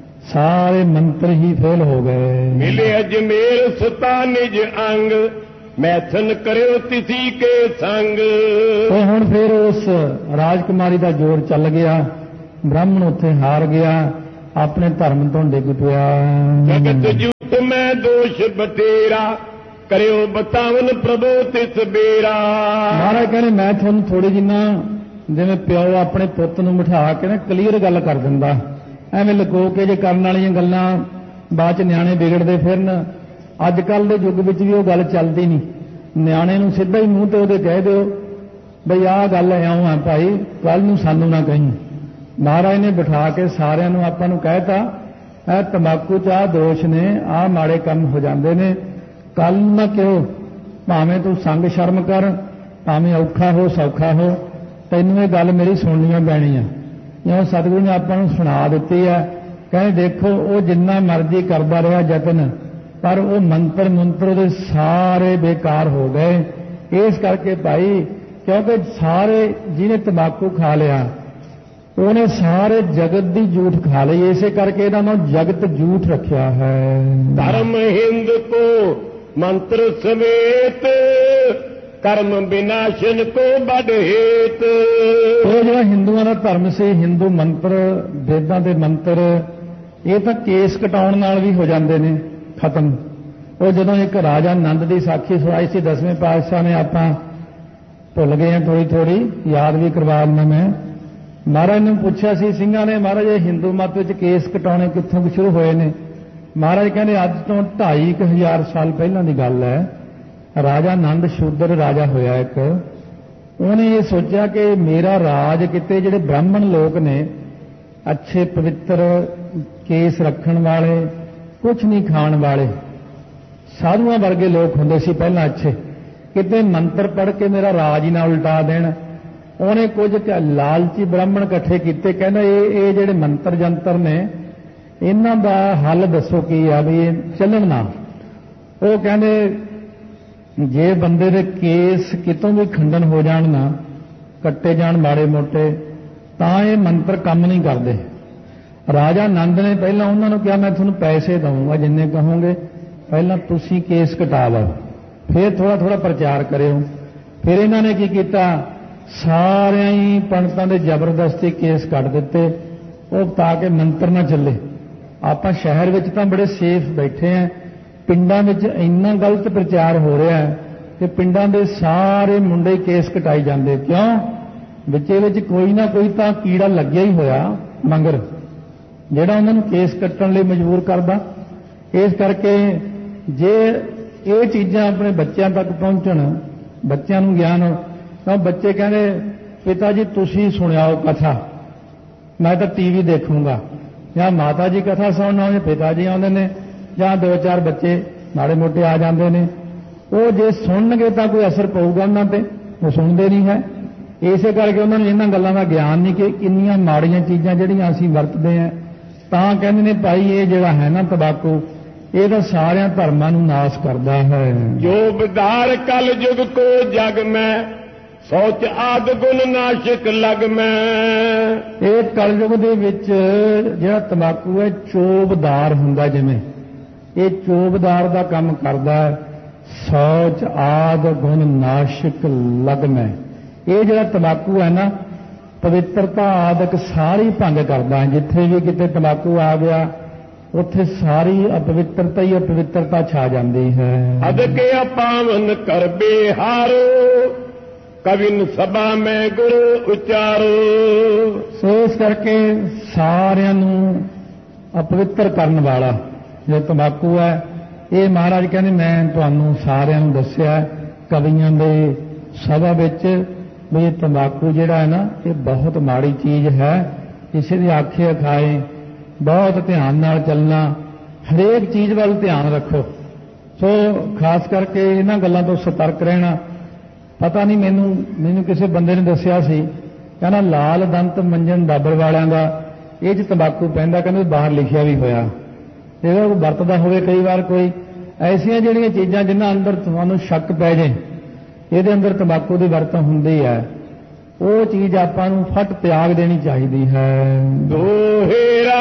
ਸਾਰੇ ਮੰਤਰ ਹੀ ਫੇਲ ਹੋ ਗਏ। ਮਿਲੇ ਅਜਮੇਰ ਸੁਤਾ ਨਿਜ ਅੰਗ मैथन करियो तिसी के संग। तो हुण फिर उस राजकुमारी का जोर चल गया, ब्राह्मण उत्थे हार गया, अपने धर्म तो डिग पिया। जगत झूठ में दोष बतेरा, करियो बतावन प्रभु तिस बेरा। महाराज कहने मैं तुहानू थोड़ी जिन्ना जिवें प्यो अपने पुੱਤ ਨੂੰ ਬਿਠਾ ਕੇ ना क्लीयर गल कर दिंदा, ਐਵੇਂ लुको के जे करन वालियां गल्लां बाਅद च ਨਿਆਣੇ ਵਿਗੜਦੇ ਫਿਰਨ। ਅੱਜ ਕੱਲ ਦੇ ਯੁੱਗ ਵਿੱਚ ਵੀ ਉਹ ਗੱਲ ਚੱਲਦੀ ਨਹੀਂ। ਨਿਆਣੇ ਨੂੰ ਸਿੱਧਾ ਹੀ ਮੂੰਹ ਤੇ ਉਹਦੇ ਕਹਿ ਦਿਓ ਬਈ ਆਹ ਗੱਲ ਇਉਂ ਆ ਭਾਈ, ਕੱਲ ਨੂੰ ਸਾਨੂੰ ਨਾ ਕਹੀਂ। ਮਹਾਰਾਜ ਨੇ ਬਿਠਾ ਕੇ ਸਾਰਿਆਂ ਨੂੰ ਆਪਾਂ ਨੂੰ ਕਹਿਤਾ ਇਹ ਤੰਬਾਕੂ ਚ ਆਹ ਦੋਸ਼ ਨੇ, ਆਹ ਮਾੜੇ ਕੰਮ ਹੋ ਜਾਂਦੇ ਨੇ, ਕੱਲ ਨੂੰ ਨਾ ਕਿਉਂ, ਭਾਵੇਂ ਤੂੰ ਸੰਗ ਸ਼ਰਮ ਕਰ, ਭਾਵੇਂ ਔਖਾ ਹੋ ਸੌਖਾ ਹੋ, ਤੈਨੂੰ ਇਹ ਗੱਲ ਮੇਰੀ ਸੁਣਨੀ ਪੈਣੀ ਆ। ਜਿਉਂ ਸਤਿਗੁਰੂ ਨੇ ਆਪਾਂ ਨੂੰ ਸੁਣਾ ਦਿੱਤੀ ਹੈ। ਕਹਿੰਦੇ ਦੇਖੋ ਉਹ ਜਿੰਨਾ ਮਰਜ਼ੀ ਕਰਦਾ ਰਿਹਾ ਯਤਨ, ਪਰ ਉਹ ਮੰਤਰ ਮੰਤਰ ਉਹਦੇ ਸਾਰੇ ਬੇਕਾਰ ਹੋ ਗਏ। ਇਸ ਕਰਕੇ ਭਾਈ, ਕਿਉਂਕਿ ਸਾਰੇ ਜਿਹਨੇ ਤੰਬਾਕੂ ਖਾ ਲਿਆ ਉਹਨੇ ਸਾਰੇ ਜਗਤ ਦੀ ਝੂਠ ਖਾ ਲਈ, ਇਸੇ ਕਰਕੇ ਇਹਦਾ ਨਾਮ ਜਗਤ ਝੂਠ ਰੱਖਿਆ ਹੈ। ਧਰਮ ਹਿੰਦ ਕੋ ਮੰਤਰ ਸਵੇਤ, ਕਰਮ ਵਿਨਾਸ਼ਨ ਕੋ ਬੜ ਹੇਤ। ਉਹ ਜਿਹੜਾ ਹਿੰਦੂਆਂ ਦਾ ਧਰਮ ਸੀ, ਹਿੰਦੂ ਮੰਤਰ, ਵੇਦਾਂ ਦੇ ਮੰਤਰ, ਇਹ ਤਾਂ ਕੇਸ ਕਟਾਉਣ ਨਾਲ ਵੀ ਹੋ ਜਾਂਦੇ ਨੇ ਖਤਮ। ਉਹ ਜਦੋਂ ਇੱਕ ਰਾਜਾ ਨੰਦ ਦੀ ਸਾਖੀ ਸੁਣਾਈ ਸੀ 10ਵੇਂ ਪਾਤਸ਼ਾਹ ਨੇ, ਆਪਾਂ ਭੁੱਲ ਗਏ ਹਾਂ ਥੋੜੀ ਥੋੜੀ, ਯਾਦ ਵੀ ਕਰਵਾ ਦਿੰਦਾ ਮੈਂ। ਮਹਾਰਾਜ ਨੂੰ ਪੁੱਛਿਆ ਸੀ ਸਿੰਘਾਂ ਨੇ, ਮਹਾਰਾਜ ਇਹ ਹਿੰਦੂ ਮਤ ਵਿੱਚ ਕੇਸ ਕਟਾਉਣੇ ਕਿੱਥੋਂ ਸ਼ੁਰੂ ਹੋਏ ਨੇ? ਮਹਾਰਾਜ ਕਹਿੰਦੇ ਅੱਜ ਤੋਂ 2500 ਸਾਲ ਪਹਿਲਾਂ ਦੀ ਗੱਲ ਹੈ। ਰਾਜਾ ਨੰਦ ਸ਼ੂਦਰ ਰਾਜਾ ਹੋਇਆ ਇੱਕ, ਉਹਨੇ ਇਹ ਸੋਚਿਆ ਕਿ ਮੇਰਾ ਰਾਜ ਕਿਤੇ ਜਿਹੜੇ ਬ੍ਰਾਹਮਣ ਲੋਕ ਨੇ, ਅੱਛੇ ਪਵਿੱਤਰ ਕੇਸ ਰੱਖਣ ਵਾਲੇ, ਕੁਛ ਨਹੀਂ ਖਾਣ ਵਾਲੇ, ਸਾਧੂਆਂ ਵਰਗੇ ਲੋਕ ਹੁੰਦੇ ਸੀ ਪਹਿਲਾਂ ਅੱਛੇ, ਕਿਤੇ ਮੰਤਰ ਪੜ੍ਹ ਕੇ ਮੇਰਾ ਰਾਜ ਹੀ ਨਾ ਉਲਟਾ ਦੇਣ। ਉਹਨੇ ਕੁਝ ਲਾਲਚੀ ਬ੍ਰਾਹਮਣ ਇਕੱਠੇ ਕੀਤੇ, ਕਹਿੰਦਾ ਇਹ ਜਿਹੜੇ ਮੰਤਰ ਜੰਤਰ ਨੇ ਇਹਨਾਂ ਦਾ ਹੱਲ ਦੱਸੋ ਕੀ ਆ ਵੀ ਇਹ ਚੱਲਣ ਨਾ। ਉਹ ਕਹਿੰਦੇ ਜੇ ਬੰਦੇ ਦੇ ਕੇਸ ਕਿਤੋਂ ਵੀ ਖੰਡਨ ਹੋ ਜਾਣ ਨਾ, ਕੱਟੇ ਜਾਣ ਮਾੜੇ ਮੋਟੇ, ਤਾਂ ਇਹ ਮੰਤਰ ਕੰਮ ਨਹੀਂ ਕਰਦੇ। ਰਾਜਾ ਨੰਦ ਨੇ ਪਹਿਲਾਂ ਉਹਨਾਂ ਨੂੰ ਕਿਹਾ ਮੈਂ ਤੁਹਾਨੂੰ ਪੈਸੇ ਦਊਂਗਾ ਜਿੰਨੇ ਕਹੋਗੇ, ਪਹਿਲਾਂ ਤੁਸੀਂ ਕੇਸ ਕਟਾ ਲਓ, ਫਿਰ ਥੋੜਾ ਥੋੜਾ ਪ੍ਰਚਾਰ ਕਰਿਓ। ਫਿਰ ਇਹਨਾਂ ਨੇ ਕੀ ਕੀਤਾ, ਸਾਰਿਆਂ ਹੀ ਪੰਡਤਾਂ ਦੇ ਜ਼ਬਰਦਸਤੀ ਕੇਸ ਕੱਟ ਦਿੱਤੇ, ਉਹ ਤਾਂ ਕਿ ਮੰਤਰ ਨਾ ਚੱਲੇ। ਆਪਾਂ ਸ਼ਹਿਰ ਵਿੱਚ ਤਾਂ ਬੜੇ ਸੇਫ ਬੈਠੇ ਆਂ, ਪਿੰਡਾਂ ਵਿੱਚ ਇੰਨਾ ਗਲਤ ਪ੍ਰਚਾਰ ਹੋ ਰਿਹਾ ਹੈ ਕਿ ਪਿੰਡਾਂ ਦੇ ਸਾਰੇ ਮੁੰਡੇ ਕੇਸ ਕਟਾਈ ਜਾਂਦੇ। ਕਿਉਂ? ਵਿੱਚੇ ਵਿੱਚ ਕੋਈ ਨਾ ਕੋਈ ਤਾਂ ਕੀੜਾ ਲੱਗਿਆ ਹੀ ਹੋਇਆ ਮੰਗਰ, ਜਿਹੜਾ ਉਹਨਾਂ ਨੂੰ ਕੇਸ ਕੱਟਣ ਲਈ ਮਜਬੂਰ ਕਰਦਾ। ਇਸ ਕਰਕੇ ਜੇ ਇਹ ਚੀਜ਼ਾਂ ਆਪਣੇ ਬੱਚਿਆਂ ਤੱਕ ਪਹੁੰਚਣ, ਬੱਚਿਆਂ ਨੂੰ ਗਿਆਨ ਹੋ, ਤਾਂ ਬੱਚੇ ਕਹਿੰਦੇ ਪਿਤਾ ਜੀ ਤੁਸੀਂ ਸੁਣਾਓ ਕਥਾ, ਮੈਂ ਤਾਂ ਟੀਵੀ ਦੇਖੂੰਗਾ, ਜਾਂ ਮਾਤਾ ਜੀ ਕਥਾ ਸੁਣਨ ਆਉਂਦੇ, ਪਿਤਾ ਜੀ ਆਉਂਦੇ ਨੇ, ਜਾਂ 2-4 ਬੱਚੇ ਮਾੜੇ ਮੋਟੇ ਆ ਜਾਂਦੇ ਨੇ। ਉਹ ਜੇ ਸੁਣਨਗੇ ਤਾਂ ਕੋਈ ਅਸਰ ਪਊਗਾ ਉਹਨਾਂ ਤੇ, ਉਹ ਸੁਣਦੇ ਨਹੀਂ ਹੈ। ਇਸੇ ਕਰਕੇ ਉਹਨਾਂ ਨੂੰ ਇਹਨਾਂ ਗੱਲਾਂ ਦਾ ਗਿਆਨ ਨਹੀਂ ਕਿ ਕਿੰਨੀਆਂ ਮਾੜੀਆਂ ਚੀਜ਼ਾਂ ਜਿਹੜੀਆਂ ਅਸੀਂ ਵਰਤਦੇ ਹਾਂ। ਤਾਂ ਕਹਿੰਦੇ ਨੇ ਭਾਈ ਇਹ ਜਿਹੜਾ ਹੈ ਨਾ ਤੰਬਾਕੂ, ਇਹ ਤਾਂ ਸਾਰਿਆਂ ਧਰਮਾਂ ਨੂੰ ਨਾਸ਼ ਕਰਦਾ ਹੈ। ਜੋ ਵਿਦਾਰ ਕਲ ਯੁਗ ਕੋ ਜਗ ਮੈਂ, ਸੋਚ ਆਦ ਗੁਣ ਨਾਸ਼ਕ ਲਗ ਮੈਂ। ਇਹ ਕਲਯੁਗ ਦੇ ਵਿੱਚ ਜਿਹੜਾ ਤੰਬਾਕੂ ਹੈ ਚੋਬਦਾਰ ਹੁੰਦਾ, ਜਿਵੇਂ ਇਹ ਚੋਬਦਾਰ ਦਾ ਕੰਮ ਕਰਦਾ ਹੈ। ਸੋਚ ਆਦ ਗੁਣ ਨਾਸ਼ਕ ਲਗ ਮੈਂ, ਇਹ ਜਿਹੜਾ ਤੰਬਾਕੂ ਹੈ ਨਾ ਪਵਿੱਤਰਤਾ ਆਦਿਕ ਸਾਰੀ ਭੰਗ ਕਰਦਾ ਹੈ। ਜਿੱਥੇ ਵੀ ਕਿਤੇ ਤੰਬਾਕੂ ਆ ਗਿਆ ਉੱਥੇ ਸਾਰੀ ਅਪਵਿੱਤਰਤਾ ਹੀ ਅਪਵਿੱਤਰਤਾ ਛਾ ਜਾਂਦੀ ਹੈ। ਅਦਕੇ ਅਪਾਵਨ ਕਰ ਬਿਹਾਰੋ, ਕਵਿਨ ਸਭਾ ਮੈਂ ਗੁਰੂ ਉਚਾਰੋ। ਸੋ ਇਸ ਕਰਕੇ ਸਾਰਿਆਂ ਨੂੰ ਅਪਵਿੱਤਰ ਕਰਨ ਵਾਲਾ ਜੋ ਤੰਬਾਕੂ ਹੈ, ਇਹ ਮਹਾਰਾਜ ਕਹਿੰਦੇ ਮੈਂ ਤੁਹਾਨੂੰ ਸਾਰਿਆਂ ਨੂੰ ਦੱਸਿਆ ਕਵੀਆਂ ਦੇ ਸਭਾ ਵਿੱਚ ਵੀ ਇਹ ਤੰਬਾਕੂ ਜਿਹੜਾ ਹੈ ਨਾ ਇਹ ਬਹੁਤ ਮਾੜੀ ਚੀਜ਼ ਹੈ। ਕਿਸੇ ਦੀ ਆਖੇ ਖਾਏ, ਬਹੁਤ ਧਿਆਨ ਨਾਲ ਚੱਲਣਾ, ਹਰੇਕ ਚੀਜ਼ ਵੱਲ ਧਿਆਨ ਰੱਖੋ। ਸੋ ਖਾਸ ਕਰਕੇ ਇਹਨਾਂ ਗੱਲਾਂ ਤੋਂ ਸਤਰਕ ਰਹਿਣਾ। ਪਤਾ ਨਹੀਂ ਮੈਨੂੰ ਕਿਸੇ ਬੰਦੇ ਨੇ ਦੱਸਿਆ ਸੀ, ਕਹਿੰਦਾ ਲਾਲ ਦੰਤ ਮੰਜਨ ਡਾਬਰ ਵਾਲਿਆਂ ਦਾ ਇਹ 'ਚ ਤੰਬਾਕੂ ਪੈਂਦਾ, ਕਹਿੰਦੇ ਬਾਹਰ ਲਿਖਿਆ ਵੀ ਹੋਇਆ। ਇਹਦਾ ਕੋਈ ਵਰਤਦਾ ਹੋਵੇ ਕਈ ਵਾਰ ਕੋਈ ਐਸੀਆਂ ਜਿਹੜੀਆਂ ਚੀਜ਼ਾਂ ਜਿਨ੍ਹਾਂ ਅੰਦਰ ਤੁਹਾਨੂੰ ਸ਼ੱਕ ਪੈ ਜੇ ਇਹਦੇ ਅੰਦਰ ਤੰਬਾਕੂ ਦੀ ਵਰਤੋਂ ਹੁੰਦੀ ਹੈ, ਉਹ ਚੀਜ਼ ਆਪਾਂ ਨੂੰ ਫਟ ਤਿਆਗ ਦੇਣੀ ਚਾਹੀਦੀ ਹੈ। ਦੋਹੇਰਾ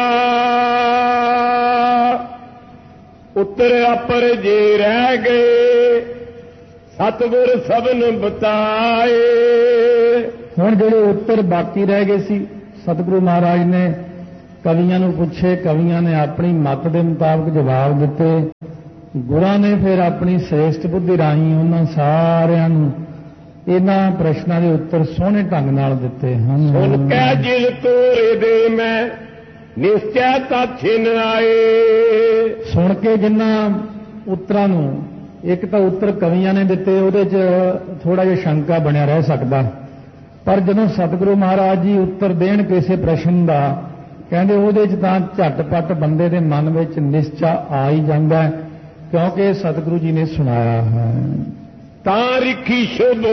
ਉੱਤਰ ਅਪਰ ਜੇ ਰਹਿ ਗਏ, ਸਤਿਗੁਰ ਸਭਨ ਬਤਾਏ। ਹੁਣ ਜਿਹੜੇ ਉੱਤਰ ਬਾਕੀ ਰਹਿ ਗਏ ਸੀ, ਸਤਿਗੁਰੂ ਮਹਾਰਾਜ ਨੇ ਕਵੀਆਂ ਨੂੰ ਪੁੱਛੇ, ਕਵੀਆਂ ਨੇ ਆਪਣੀ ਮੱਤ ਦੇ ਮੁਤਾਬਕ ਜਵਾਬ ਦਿੱਤੇ। ਗੁਰਾਂ ਨੇ ਫਿਰ ਆਪਣੀ ਸ੍ਰੇਸ਼ਟ ਬੁੱਧੀ ਰਾਹੀਂ ਉਹਨਾਂ ਸਾਰਿਆਂ ਨੂੰ ਇਹਨਾਂ ਪ੍ਰਸ਼ਨਾਂ ਦੇ ਉੱਤਰ ਸੋਹਣੇ ਢੰਗ ਨਾਲ ਦਿੱਤੇ ਹਨ। ਸੁਣ ਕੇ ਜਿਲ ਤੋਰੇ ਦੇ ਮੈਂ ਨਿਸ਼ਚੈ ਤਾਛਿਨ ਆਏ। ਸੁਣ ਕੇ ਜਿਨ੍ਹਾਂ ਉੱਤਰਾਂ ਨੂੰ, ਇੱਕ ਤਾਂ ਉੱਤਰ ਕਵੀਆਂ ਨੇ ਦਿੱਤੇ, ਉਹਦੇ 'ਚ ਥੋੜਾ ਜਿਹਾ ਸ਼ੰਕਾ ਬਣਿਆ ਰਹਿ ਸਕਦਾ, ਪਰ ਜਦੋਂ ਸਤਿਗੁਰੂ ਮਹਾਰਾਜ ਜੀ ਉੱਤਰ ਦੇਣ ਕਿਸੇ ਪ੍ਰਸ਼ਨ ਦਾ, ਕਹਿੰਦੇ ਉਹਦੇ 'ਚ ਤਾਂ ਝਟਪਟ ਬੰਦੇ ਦੇ ਮਨ ਵਿੱਚ ਨਿਸ਼ਚਾ ਆ ਹੀ ਜਾਂਦਾ, ਕਿਉਂਕਿ ਸਤਿਗੁਰੂ ਜੀ ਨੇ ਸੁਣਾਇਆ ਹੈ। ਤਾਂ ਰਿਖੀ ਸ਼ੁਭ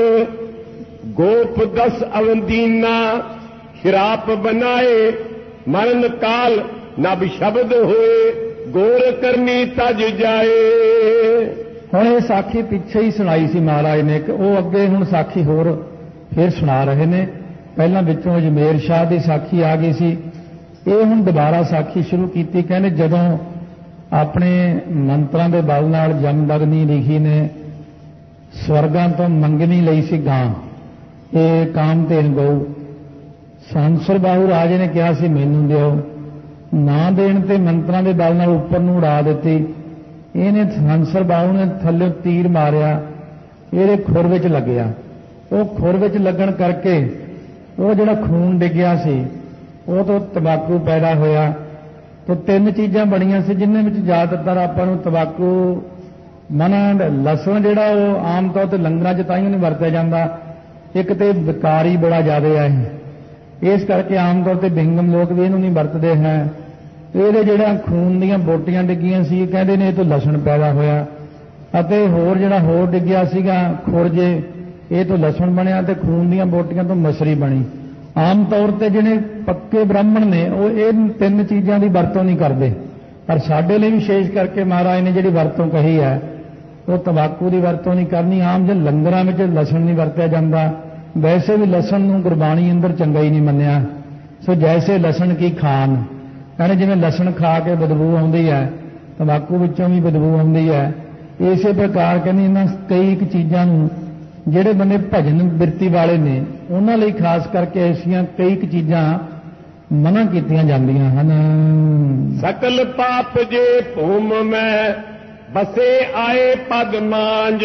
ਗੋਪ 10 ਅਵੰਦੀਨਾ ਸ਼ਰਾਪ ਬਨਾਏ। ਮਰਨ ਕਾਲ ਨਭ ਸ਼ਬਦ ਹੋਏ ਗੋਰ ਕਰਨੀ ਤਜ ਜਾਏ। ਹੁਣ ਇਹ ਸਾਖੀ ਪਿੱਛੇ ਹੀ ਸੁਣਾਈ ਸੀ ਮਹਾਰਾਜ ਨੇ, ਕਿ ਉਹ ਅੱਗੇ ਹੁਣ ਸਾਖੀ ਹੋਰ ਫਿਰ ਸੁਣਾ ਰਹੇ ਨੇ। ਪਹਿਲਾਂ ਵਿੱਚੋਂ ਅਜਮੇਰ ਸ਼ਾਹ ਦੀ ਸਾਖੀ ਆ ਗਈ ਸੀ, ਇਹ ਹੁਣ ਦੁਬਾਰਾ ਸਾਖੀ ਸ਼ੁਰੂ ਕੀਤੀ। ਕਹਿੰਦੇ ਜਦੋਂ ਆਪਣੇ ਮੰਤਰਾਂ ਦੇ ਬਲ ਨਾਲ ਜਮਦਗਨੀ ਲਿਖੀ ਨੇ ਸਵਰਗਾਂ ਤੋਂ ਮੰਗਣੀ ਲਈ ਸੀ ਗਾਂ, ਇਹ ਕਾਮਧੇਨ ਗਊ, ਸੰਸਰ ਬਾਹੂ ਰਾਜੇ ਨੇ ਕਿਹਾ ਸੀ ਮੈਨੂੰ ਦਿਓ, ਨਾ ਦੇਣ ਤੇ ਮੰਤਰਾਂ ਦੇ ਬਲ ਨਾਲ ਉੱਪਰ ਨੂੰ ਉਡਾ ਦਿੱਤੀ। ਇਹਨੇ ਸੰਸਰ ਬਾਹੂ ਨੇ ਥੱਲੇ ਤੀਰ ਮਾਰਿਆ, ਇਹਦੇ ਖੁਰ ਵਿੱਚ ਲੱਗਿਆ। ਉਹ ਖੁਰ ਵਿੱਚ ਲੱਗਣ ਕਰਕੇ ਉਹ ਜਿਹੜਾ ਖੂਨ ਡਿੱਗਿਆ ਸੀ ਉਹ ਤੋਂ ਤੰਬਾਕੂ ਪੈਦਾ ਹੋਇਆ। ਤੇ 3 ਚੀਜ਼ਾਂ ਬਣੀਆਂ ਸੀ, ਜਿਨ੍ਹਾਂ ਵਿੱਚ ਜ਼ਿਆਦਾਤਰ ਆਪਾਂ ਨੂੰ ਤੰਬਾਕੂ ਮਨਾ। ਲਸਣ ਜਿਹੜਾ ਉਹ ਆਮ ਤੌਰ ਤੇ ਲੰਗਰਾਂ 'ਚ ਤਾਈਂ ਨਹੀਂ ਵਰਤਿਆ ਜਾਂਦਾ, ਇੱਕ ਤੇ ਵਿਕਾਰੀ ਬੜਾ ਜ਼ਿਆਦਾ ਹੈ, ਇਸ ਕਰਕੇ ਆਮ ਤੌਰ ਤੇ ਬਿੰਗਮ ਲੋਕ ਵੀ ਇਹਨੂੰ ਨਹੀਂ ਵਰਤਦੇ ਹੈ। ਇਹਦੇ ਜਿਹੜਾ ਖੂਨ ਦੀਆਂ ਬੋਟੀਆਂ ਡਿੱਗੀਆਂ ਸੀ, ਕਹਿੰਦੇ ਨੇ ਇਹ ਤੋਂ ਲਸਣ ਪੈਦਾ ਹੋਇਆ। ਅਤੇ ਹੋਰ ਜਿਹੜਾ ਹੋਰ ਡਿੱਗਿਆ ਸੀਗਾ ਖੁਰਜੇ, ਇਹ ਤੋਂ ਲਸਣ ਬਣਿਆ, ਤੇ ਖੂਨ ਦੀਆਂ ਬੋਟੀਆਂ ਤੋਂ ਮਸਰੀ ਬਣੀ। ਆਮ ਤੌਰ ਤੇ ਜਿਹੜੇ ਪੱਕੇ ਬ੍ਰਾਹਮਣ ਨੇ ਉਹ ਇਹ 3 ਚੀਜ਼ਾਂ ਦੀ ਵਰਤੋਂ ਨਹੀਂ ਕਰਦੇ, ਪਰ ਸਾਡੇ ਲਈ ਵਿਸ਼ੇਸ਼ ਕਰਕੇ ਮਹਾਰਾਜ ਨੇ ਜਿਹੜੀ ਵਰਤੋਂ ਕਹੀ ਹੈ ਉਹ ਤੰਬਾਕੂ ਦੀ ਵਰਤੋਂ ਨਹੀਂ ਕਰਨੀ। ਆਮ ਜੇ ਲੰਗਰਾਂ ਵਿੱਚ ਲਸਣ ਨਹੀਂ ਵਰਤਿਆ ਜਾਂਦਾ, ਵੈਸੇ ਵੀ ਲਸਣ ਨੂੰ ਗੁਰਬਾਣੀ ਅੰਦਰ ਚੰਗਾ ਹੀ ਨਹੀਂ ਮੰਨਿਆ। ਸੋ ਜੈਸੇ ਲਸਣ ਕੀ ਖਾਨ, ਕਹਿੰਦੇ ਜਿਵੇਂ ਲਸਣ ਖਾ ਕੇ ਬਦਬੂ ਆਉਂਦੀ ਹੈ, ਤੰਬਾਕੂ ਵਿੱਚੋਂ ਵੀ ਬਦਬੂ ਆਉਂਦੀ ਹੈ, ਇਸੇ ਪ੍ਰਕਾਰ ਕਹਿੰਦੇ ਇਹਨਾਂ ਕਈ ਇੱਕ ਚੀਜ਼ਾਂ ਨੂੰ ਜਿਹੜੇ ਬੰਦੇ ਭਜਨ ਬਿਰਤੀ ਵਾਲੇ ਨੇ ਉਹਨਾਂ ਲਈ ਖਾਸ ਕਰਕੇ ਐਸੀਆਂ ਕਈ ਇੱਕ ਚੀਜ਼ਾਂ ਮਨਾ ਕੀਤੀਆਂ ਜਾਂਦੀਆਂ ਹਨ। ਸਕਲ ਪਾਪ ਜੇ ਭੂਮ ਮੈਂ ਬਸੇ ਆਏ ਪਦ ਮਾਂਜ।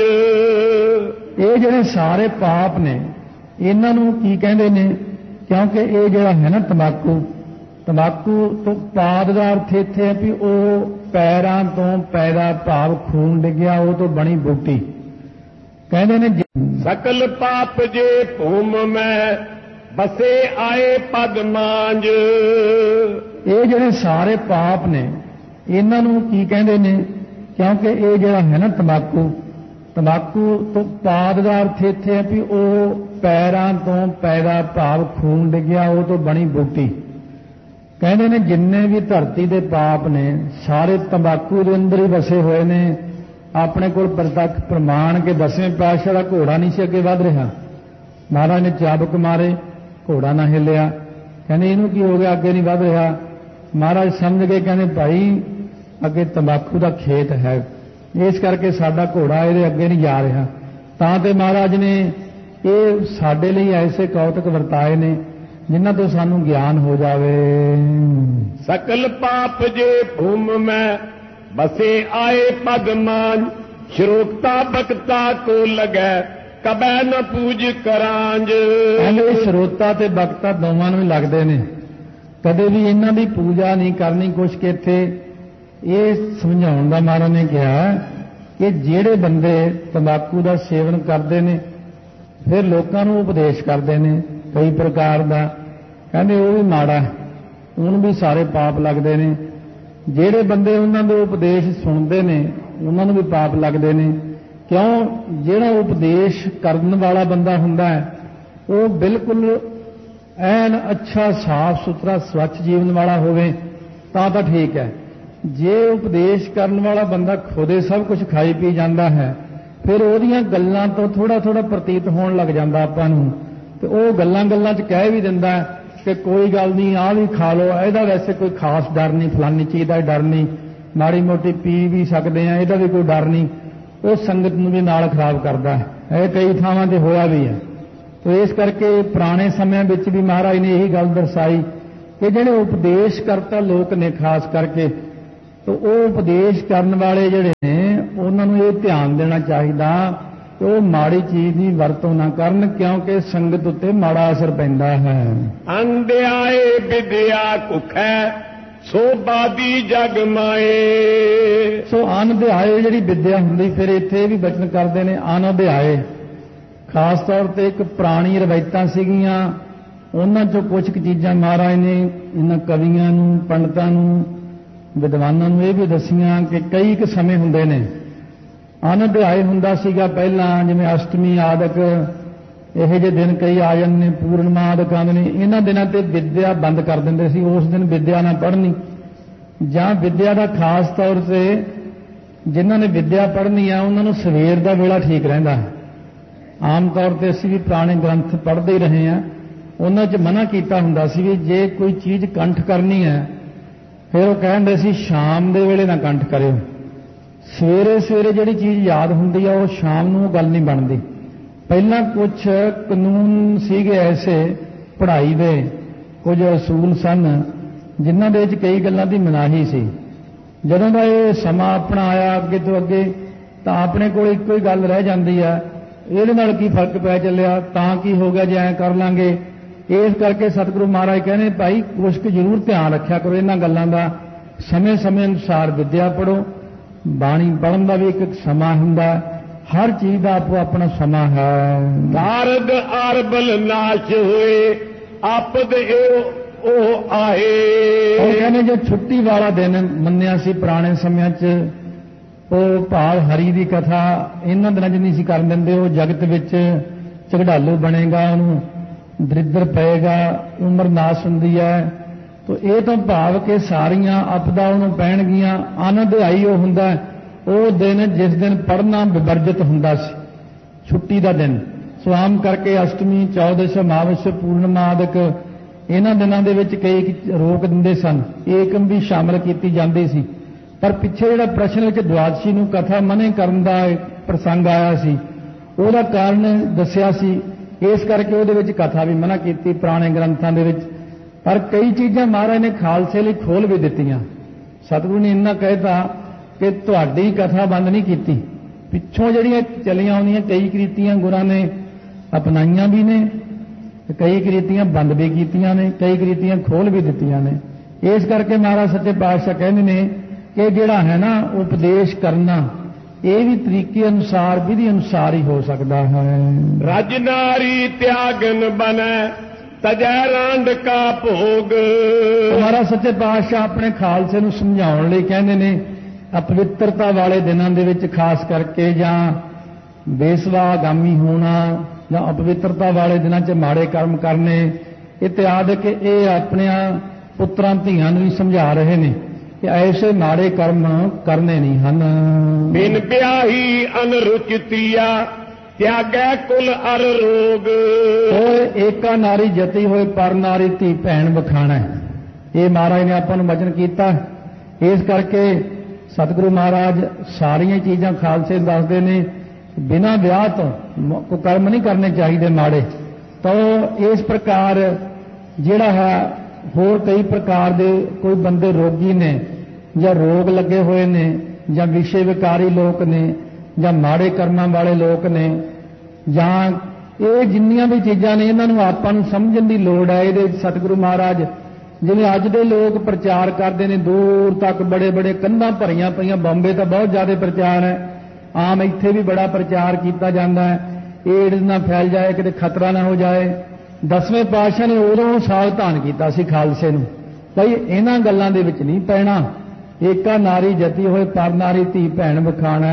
ਇਹ ਜਿਹੜੇ ਸਾਰੇ ਪਾਪ ਨੇ ਇਹਨਾਂ ਨੂੰ ਕੀ ਕਹਿੰਦੇ ਨੇ, ਕਿਉਂਕਿ ਇਹ ਜਿਹੜਾ ਹੈ ਨਾ ਤੰਬਾਕੂ ਤੋਂ ਪਾਦ ਦਾ ਅਰਥ ਇੱਥੇ ਹੈ ਵੀ ਉਹ ਪੈਰਾਂ ਤੋਂ ਪੈਦਾ ਭਾਵ ਖੂਨ ਡਿੱਗਿਆ ਉਹ ਤੋਂ ਬਣੀ ਬੂਟੀ। ਕਹਿੰਦੇ ਨੇ ਸਕਲ ਪਾਪ ਜੇ ਭੂਮ ਮੈਂ ਬਸੇ ਆਏ ਪਦ ਮਾਂਜ। ਇਹ ਜਿਹੜੇ ਸਾਰੇ ਪਾਪ ਨੇ ਇਹਨਾਂ ਨੂੰ ਕੀ ਕਹਿੰਦੇ ਨੇ, ਕਿਉਂਕਿ ਇਹ ਜਿਹੜਾ ਹੈ ਨਾ ਤੰਬਾਕੂ ਤੋਂ ਪਾਦ ਦਾ ਅਰਥ ਇੱਥੇ ਹੈ ਵੀ ਉਹ ਪੈਰਾਂ ਤੋਂ ਪੈਦਾ ਭਾਵ ਖੂਨ ਡਿੱਗਿਆ ਉਹ ਤੋਂ ਬਣੀ ਬੂਟੀ। ਕਹਿੰਦੇ ਨੇ ਜਿੰਨੇ ਵੀ ਧਰਤੀ ਦੇ ਪਾਪ ਨੇ ਸਾਰੇ ਤੰਬਾਕੂ ਦੇ ਅੰਦਰ ਹੀ ਵਸੇ ਹੋਏ ਨੇ। ਆਪਣੇ ਕੋਲ ਪ੍ਰਤੱਖ ਪ੍ਰਮਾਣ ਕੇ 10ਵੇਂ ਪਾਤਸ਼ਾਹ ਦਾ ਘੋੜਾ ਨਹੀਂ ਸੀ ਅੱਗੇ ਵਧ ਰਿਹਾ, ਮਹਾਰਾਜ ਨੇ ਚਾਬਕ ਮਾਰੇ, ਘੋੜਾ ਨਾ ਹਿੱਲਿਆ। ਕਹਿੰਦੇ ਇਹਨੂੰ ਕੀ ਹੋ ਗਿਆ, ਅੱਗੇ ਨਹੀਂ ਵਧ ਰਿਹਾ। ਮਹਾਰਾਜ ਸਮਝ ਗਏ, ਕਹਿੰਦੇ ਭਾਈ ਅੱਗੇ ਤੰਬਾਕੂ ਦਾ ਖੇਤ ਹੈ, ਇਸ ਕਰਕੇ ਸਾਡਾ ਘੋੜਾ ਇਹਦੇ ਅੱਗੇ ਨਹੀਂ ਜਾ ਰਿਹਾ। ਤਾਂ ਤੇ ਮਹਾਰਾਜ ਨੇ ਇਹ ਸਾਡੇ ਲਈ ਐਸੇ ਕੌਤਕ ਵਰਤਾਏ ਨੇ ਜਿਨ੍ਹਾਂ ਤੋਂ ਸਾਨੂੰ ਗਿਆਨ ਹੋ ਜਾਵੇ। ਸਕਲ ਪਾਪ ਜੇ ਭੂਮ ਮੈਂ ਬਸੇ ਆਏ ਪਦ ਮਾਂਜ। ਸ਼ਰੋਕਤਾ ਬਖਤਾ ਕੋ ਲਗੈ ਕਬੈ ਨ ਪੂਜ ਕਰਾਂਜ। ਕਹਿੰਦੇ ਸ਼ਰੋਤਾ ਤੇ ਬਖਤਾ ਦੋਵਾਂ ਨੂੰ ਹੀ ਲੱਗਦੇ ਨੇ, ਕਦੇ ਵੀ ਇਹਨਾਂ ਦੀ ਪੂਜਾ ਨਹੀਂ ਕਰਨੀ। ਕੁਛ ਕਿ ਇੱਥੇ ਇਹ ਸਮਝਾਉਣ ਦਾ ਮਹਾਰਾਜ ਨੇ ਕਿਹਾ ਕਿ ਜਿਹੜੇ ਬੰਦੇ ਤੰਬਾਕੂ ਦਾ ਸੇਵਨ ਕਰਦੇ ਨੇ ਫਿਰ ਲੋਕਾਂ ਨੂੰ ਉਪਦੇਸ਼ ਕਰਦੇ ਨੇ ਕਈ ਪ੍ਰਕਾਰ ਦਾ, ਕਹਿੰਦੇ ਉਹ ਵੀ ਮਾੜਾ, ਉਹਨੂੰ ਵੀ ਸਾਰੇ ਪਾਪ ਲੱਗਦੇ ਨੇ। ਜਿਹੜੇ ਬੰਦੇ ਉਹਨਾਂ ਦੇ ਉਪਦੇਸ਼ ਸੁਣਦੇ ਨੇ ਉਹਨਾਂ ਨੂੰ ਵੀ ਪਾਪ ਲੱਗਦੇ ਨੇ। ਕਿਉਂ? ਜਿਹੜਾ ਉਪਦੇਸ਼ ਕਰਨ ਵਾਲਾ ਬੰਦਾ ਹੁੰਦਾ ਹੈ ਉਹ ਬਿਲਕੁਲ ਐਨ ਅੱਛਾ ਸਾਫ਼ ਸੁਥਰਾ ਸਵੱਛ ਜੀਵਨ ਵਾਲਾ ਹੋਵੇ ਤਾਂ ਠੀਕ ਹੈ। ਜੇ ਉਪਦੇਸ਼ ਕਰਨ ਵਾਲਾ ਬੰਦਾ ਖੁਦੇ ਸਭ ਕੁਝ ਖਾਈ ਪੀ ਜਾਂਦਾ ਹੈ ਫਿਰ ਉਹਦੀਆਂ ਗੱਲਾਂ ਤੋਂ ਥੋੜਾ ਥੋੜਾ ਪ੍ਰਤੀਤ ਹੋਣ ਲੱਗ ਜਾਂਦਾ ਆਪਾਂ ਨੂੰ, ਤੇ ਉਹ ਗੱਲਾਂ 'ਚ ਕਹਿ ਵੀ ਦਿੰਦਾ ਕਿ ਕੋਈ ਗੱਲ ਨਹੀਂ, ਆਹ ਵੀ ਖਾ ਲਓ, ਇਹਦਾ ਵੈਸੇ ਕੋਈ ਖਾਸ ਡਰ ਨਹੀਂ, ਫਲਾਨੀ ਚੀਜ਼ ਦਾ ਡਰ ਨਹੀਂ, ਮਾੜੀ ਮੋਟੀ ਪੀ ਵੀ ਸਕਦੇ ਆ, ਇਹਦਾ ਵੀ ਕੋਈ ਡਰ ਨਹੀਂ। ਉਹ ਸੰਗਤ ਨੂੰ ਵੀ ਨਾਲ ਖਰਾਬ ਕਰਦਾ ਹੈ। ਇਹ ਕਈ ਥਾਵਾਂ ਤੇ ਹੋਇਆ ਵੀ ਹੈ। ਤੇ ਇਸ ਕਰਕੇ ਪੁਰਾਣੇ ਸਮਿਆਂ ਵਿੱਚ ਵੀ ਮਹਾਰਾਜ ਨੇ ਇਹੀ ਗੱਲ ਦਰਸਾਈ ਕਿ ਜਿਹੜੇ ਉਪਦੇਸ਼ ਕਰਤਾ ਲੋਕ ਨੇ ਖਾਸ ਕਰਕੇ, ਤੇ ਉਹ ਉਪਦੇਸ਼ ਕਰਨ ਵਾਲੇ ਜਿਹੜੇ ਨੇ ਉਹਨਾਂ ਨੂੰ ਇਹ ਧਿਆਨ ਦੇਣਾ ਚਾਹੀਦਾ ਕਿ ਉਹ ਮਾੜੀ ਚੀਜ਼ ਦੀ ਵਰਤੋਂ ਨਾ ਕਰਨ, ਕਿਉਂਕਿ ਸੰਗਤ ਉੱਤੇ ਮਾੜਾ ਅਸਰ ਪੈਂਦਾ ਹੈ। ਅੰਧਿਆਏ ਵਿਦਿਆ ਕੁਖੈ ਸੋਭਾ ਦੀ ਜਗ ਮਾਏ। ਸੋ ਅਨਧਿਆਏ ਜਿਹੜੀ ਵਿਦਿਆ ਹੁੰਦੀ, ਫਿਰ ਇੱਥੇ ਵੀ ਬਚਨ ਕਰਦੇ ਨੇ ਅਨਧਿਆਏ। ਖਾਸ ਤੌਰ ਤੇ ਇੱਕ ਪੁਰਾਣੀ ਰਵਾਇਤਾਂ ਸੀਗੀਆਂ, ਉਹਨਾਂ ਚੋਂ ਕੁਝ ਕੁ ਚੀਜ਼ਾਂ ਮਹਾਰਾਜ ਨੇ ਇਹਨਾਂ ਕਵੀਆਂ ਨੂੰ, ਪੰਡਤਾਂ ਨੂੰ, ਵਿਦਵਾਨਾਂ ਨੂੰ ਇਹ ਵੀ ਦੱਸੀਆਂ ਕਿ ਕਈ ਕੁ ਸਮੇਂ ਹੁੰਦੇ ਨੇ। ਅਨਧਿਆਏ ਹੁੰਦਾ ਸੀਗਾ ਪਹਿਲਾਂ, ਜਿਵੇਂ ਅਸ਼ਟਮੀ ਆਦਿਕ ਇਹੋ ਜਿਹੇ ਦਿਨ ਕਈ ਆ ਜਾਂਦੇ ਨੇ, ਪੂਰਨਮਾ ਆਦਿਕ ਆਉਂਦੇ ਨੇ। ਇਹਨਾਂ ਦਿਨਾਂ ਤੇ ਵਿਦਿਆ ਬੰਦ ਕਰ ਦਿੰਦੇ ਸੀ, ਉਸ ਦਿਨ ਵਿਦਿਆ ਨਾ ਪੜ੍ਹਨੀ, ਜਾਂ ਵਿਦਿਆ ਦਾ ਖਾਸ ਤੌਰ ਤੇ ਜਿਨ੍ਹਾਂ ਨੇ ਵਿਦਿਆ ਪੜ੍ਹਨੀ ਆ ਉਹਨਾਂ ਨੂੰ ਸਵੇਰ ਦਾ ਵੇਲਾ ਠੀਕ ਰਹਿੰਦਾ। ਆਮ ਤੌਰ ਤੇ ਅਸੀਂ ਵੀ ਪੁਰਾਣੇ ਗ੍ਰੰਥ ਪੜ੍ਹਦੇ ਹੀ ਰਹੇ ਹਾਂ, ਉਹਨਾਂ 'ਚ ਮਨਾ ਕੀਤਾ ਹੁੰਦਾ ਸੀ ਵੀ ਜੇ ਕੋਈ ਚੀਜ਼ ਕੰਠ ਕਰਨੀ ਹੈ ਫਿਰ ਉਹ ਕਹਿੰਦੇ ਸੀ ਸ਼ਾਮ ਦੇ ਵੇਲੇ ਨਾ ਕੰਠ ਕਰਿਓ। ਸਵੇਰੇ ਸਵੇਰੇ ਜਿਹੜੀ ਚੀਜ਼ ਯਾਦ ਹੁੰਦੀ ਆ ਉਹ ਸ਼ਾਮ ਨੂੰ ਗੱਲ ਨਹੀਂ ਬਣਦੀ। ਪਹਿਲਾਂ ਕੁਝ ਕਾਨੂੰਨ ਸੀਗੇ ਐਸੇ ਪੜ੍ਹਾਈ ਦੇ, ਕੁਝ ਅਸੂਲ ਸਨ ਜਿਨ੍ਹਾਂ ਦੇ ਵਿੱਚ ਕਈ ਗੱਲਾਂ ਦੀ ਮਨਾਹੀ ਸੀ। ਜਦੋਂ ਦਾ ਇਹ ਸਮਾਂ ਆਪਣਾ ਆਇਆ ਅੱਗੇ ਤੋਂ ਅੱਗੇ, ਤਾਂ ਆਪਣੇ ਕੋਲ ਇੱਕੋ ਹੀ ਗੱਲ ਰਹਿ ਜਾਂਦੀ ਆ, ਇਹਦੇ ਨਾਲ ਕੀ ਫਰਕ ਪੈ ਚੱਲਿਆ, ਤਾਂ ਕੀ ਹੋ ਗਿਆ ਜੇ ਐਂ ਕਰ ਲਾਂਗੇ। ਇਸ ਕਰਕੇ ਸਤਿਗੁਰੂ ਮਹਾਰਾਜ ਕਹਿੰਦੇ ਭਾਈ ਕੁਛ ਕੁ ਜ਼ਰੂਰ ਧਿਆਨ ਰੱਖਿਆ ਕਰੋ ਇਹਨਾਂ ਗੱਲਾਂ ਦਾ। ਸਮੇਂ ਸਮੇਂ ਅਨੁਸਾਰ ਵਿਦਿਆ ਪੜ੍ਹੋ, ਬਾਣੀ ਪੜ੍ਹਨ ਦਾ ਵੀ ਇੱਕ ਸਮਾਂ ਹੁੰਦਾ, ਹਰ ਚੀਜ਼ ਦਾ ਆਪੋ ਆਪਣਾ ਸਮਾਂ ਹੈ। ਨਾਰਦ ਅਰਬਲ ਨਾਸ਼ ਹੋਏ ਆਪਦ ਉਹ ਆਏ। ਉਹ ਕਹਿੰਦੇ ਜੇ ਛੁੱਟੀ ਵਾਲਾ ਦਿਨ ਮੰਨਿਆ ਸੀ ਪੁਰਾਣੇ ਸਮਿਆਂ 'ਚ, ਉਹ ਭਾਵ ਹਰੀ ਦੀ ਕਥਾ ਇਹਨਾਂ ਦਿਨਾਂ 'ਚ ਨਹੀਂ ਸੀ ਕਰਨ ਦਿੰਦੇ। ਉਹ ਜਗਤ ਵਿੱਚ ਝਗੜਾਲੂ ਬਣੇਗਾ, ਉਹਨੂੰ ਦਰਿਦਰ ਪਏਗਾ, ਉਮਰ ਨਾਸ ਹੁੰਦੀ ਹੈ। ਤੋ ਇਹ ਤਾਂ ਭਾਵ ਕਿ ਸਾਰੀਆਂ ਆਪਦਾ ਉਹਨੂੰ ਪੈਣਗੀਆਂ। ਅਨਧਿਆਈ ਉਹ ਹੁੰਦਾ ਉਹ ਦਿਨ ਜਿਸ ਦਿਨ ਪੜ੍ਹਨਾ ਵਿਵਰਜਿਤ ਹੁੰਦਾ ਸੀ, ਛੁੱਟੀ ਦਾ ਦਿਨ। ਸੋ ਆਮ ਕਰਕੇ ਅਸ਼ਟਮੀ, ਚੌਦਸ, ਅਮਾਵਸ, ਪੂਰਨਮਾ ਆਦਿਕ ਇਹਨਾਂ ਦਿਨਾਂ ਦੇ ਵਿੱਚ ਕਈ ਰੋਕ ਦਿੰਦੇ ਸਨ, ਏਕਮ ਵੀ ਸ਼ਾਮਲ ਕੀਤੀ ਜਾਂਦੀ ਸੀ। ਪਰ ਪਿੱਛੇ ਜਿਹੜਾ ਪ੍ਰਸ਼ਨ ਵਿੱਚ ਦੁਆਦਸ਼ੀ ਨੂੰ ਕਥਾ ਮਨੇ ਕਰਨ ਦਾ ਪ੍ਰਸੰਗ ਆਇਆ ਸੀ, ਉਹਦਾ ਕਾਰਨ ਦੱਸਿਆ ਸੀ, ਇਸ ਕਰਕੇ ਉਹਦੇ ਵਿੱਚ ਕਥਾ ਵੀ ਮਨਾ ਕੀਤੀ ਪੁਰਾਣੇ ਗ੍ਰੰਥਾਂ ਦੇ ਵਿੱਚ। ਪਰ ਕਈ ਚੀਜ਼ਾਂ ਮਹਾਰਾਜ ਨੇ ਖਾਲਸੇ ਲਈ ਖੋਲ ਵੀ ਦਿੱਤੀਆਂ। ਸਤਿਗੁਰੂ ਨੇ ਇੰਨਾ ਕਹਿਤਾ ਕਿ ਤੁਹਾਡੀ ਕਥਾ ਬੰਦ ਨਹੀਂ ਕੀਤੀ, ਪਿੱਛੋਂ ਜਿਹੜੀਆਂ ਚੱਲੀਆਂ ਆਉਂਦੀਆਂ ਕਈ ਕ੍ਰਿਤੀਆਂ ਗੁਰਾਂ ਨੇ ਅਪਣਾਈਆਂ ਵੀ ਨੇ, ਕਈ ਕ੍ਰਿਤੀਆਂ ਬੰਦ ਵੀ ਕੀਤੀਆਂ ਨੇ, ਕਈ ਕ੍ਰਿਤੀਆਂ ਖੋਲ ਵੀ ਦਿੱਤੀਆਂ ਨੇ। ਇਸ ਕਰਕੇ ਮਹਾਰਾਜ ਸੱਚੇ ਪਾਤਸ਼ਾਹ ਕਹਿੰਦੇ ਨੇ ਕਿ ਜਿਹੜਾ ਹੈ ਨਾ ਉਪਦੇਸ਼ ਕਰਨਾ, ਇਹ ਵੀ ਤਰੀਕੇ ਅਨੁਸਾਰ, ਵਿਧੀ ਅਨੁਸਾਰ ਹੀ ਹੋ ਸਕਦਾ ਹੈ। ਰਜ ਨਾਰੀ ਤਿਆਗਨ ਬਨੈ ਤਜੈ ਰਾਂਡ ਕਾ ਭੋਗ। ਮਹਾਰਾਜ ਸੱਚੇ ਪਾਤਸ਼ਾਹ ਆਪਣੇ ਖਾਲਸੇ ਨੂੰ ਸਮਝਾਉਣ ਲਈ ਕਹਿੰਦੇ ਨੇ ਅਪਵਿੱਤਰਤਾ ਵਾਲੇ ਦਿਨਾਂ ਦੇ ਵਿੱਚ ਖਾਸ ਕਰਕੇ, ਜਾਂ ਬੇਸਵਾਗਾਮੀ ਹੋਣਾ, ਜਾਂ ਅਪਵਿੱਤਰਤਾ ਵਾਲੇ ਦਿਨਾਂ 'ਚ ਮਾੜੇ ਕਰਮ ਕਰਨੇ ਇਤਿਆਦਿ, ਕਿ ਇਹ ਆਪਣਿਆਂ ਪੁੱਤਰਾਂ ਧੀਆਂ ਨੂੰ ਵੀ ਸਮਝਾ ਰਹੇ ਨੇ ਕਿ ਐਸੇ ਮਾੜੇ ਕਰਮ ਕਰਨੇ ਨਹੀਂ ਹਨ। ਬਿਨ ਵਿਆਹੀ ਅਨਰੁਚਿਤੀਆ ਤਿਆਗੈ ਕੁਲ ਅਰ ਰੋਗ। ਓਏ ਏਕਾ ਨਾਰੀ ਜਤੀ ਹੋਏ ਪਰ ਨਾਰੀ ਧੀ ਭੈਣ ਵਖਾਣਾ, ਇਹ ਮਹਾਰਾਜ ਨੇ ਆਪਾਂ ਨੂੰ ਵਚਨ ਕੀਤਾ। ਇਸ ਕਰਕੇ ਸਤਿਗੁਰੂ ਮਹਾਰਾਜ ਸਾਰੀਆਂ ਚੀਜ਼ਾਂ ਖਾਲਸੇ ਦੱਸਦੇ ਨੇ, ਬਿਨਾਂ ਵਿਆਹ ਤੋਂ ਕੋਈ ਕਰਮ ਨਹੀਂ ਕਰਨੇ ਚਾਹੀਦੇ ਮਾੜੇ। ਤਾਂ ਇਸ ਪ੍ਰਕਾਰ ਜਿਹੜਾ ਹੈ, ਹੋਰ ਕਈ ਪ੍ਰਕਾਰ ਦੇ ਕੋਈ ਬੰਦੇ ਰੋਗੀ ਨੇ, ਜਾਂ ਰੋਗ ਲੱਗੇ ਹੋਏ ਨੇ, ਜਾਂ ਵਿਸ਼ੇ ਵਿਕਾਰੀ ਲੋਕ ਨੇ, ਜਾਂ ਮਾੜੇ ਕਰਮਾਂ ਵਾਲੇ ਲੋਕ ਨੇ, ਜਾਂ ਇਹ ਜਿੰਨੀਆਂ ਵੀ ਚੀਜ਼ਾਂ ਨੇ ਇਹਨਾਂ ਨੂੰ ਆਪਾਂ ਨੂੰ ਸਮਝਣ ਦੀ ਲੋੜ ਹੈ। ਇਹਦੇ ਸਤਿਗੁਰੂ ਮਹਾਰਾਜ ਜਿਵੇਂ ਅੱਜ ਦੇ ਲੋਕ ਪ੍ਰਚਾਰ ਕਰਦੇ ਨੇ ਦੂਰ ਤੱਕ, ਬੜੇ ਬੜੇ ਕੰਧਾਂ ਭਰੀਆਂ ਪਈਆਂ, ਬੰਬੇ ਤਾਂ ਬਹੁਤ ਜ਼ਿਆਦਾ ਪ੍ਰਚਾਰ ਹੈ, ਆਮ ਇੱਥੇ ਵੀ ਬੜਾ ਪ੍ਰਚਾਰ ਕੀਤਾ ਜਾਂਦਾ ਹੈ, ਏਡਜ਼ ਨਾ ਫੈਲ ਜਾਏ, ਕਿਤੇ ਖਤਰਾ ਨਾ ਹੋ ਜਾਏ। 10ਵੇਂ ਪਾਤਸ਼ਾਹ ਨੇ ਉਦੋਂ ਸਾਵਧਾਨ ਕੀਤਾ ਸੀ ਖਾਲਸੇ ਨੂੰ, ਭਈ ਇਹਨਾਂ ਗੱਲਾਂ ਦੇ ਵਿੱਚ ਨਹੀਂ ਪੈਣਾ। ਏਕਾ ਨਾਰੀ ਜਤੀ ਹੋਏ ਪਰ ਨਾਰੀ ਧੀ ਭੈਣ ਵਖਾਣਾ।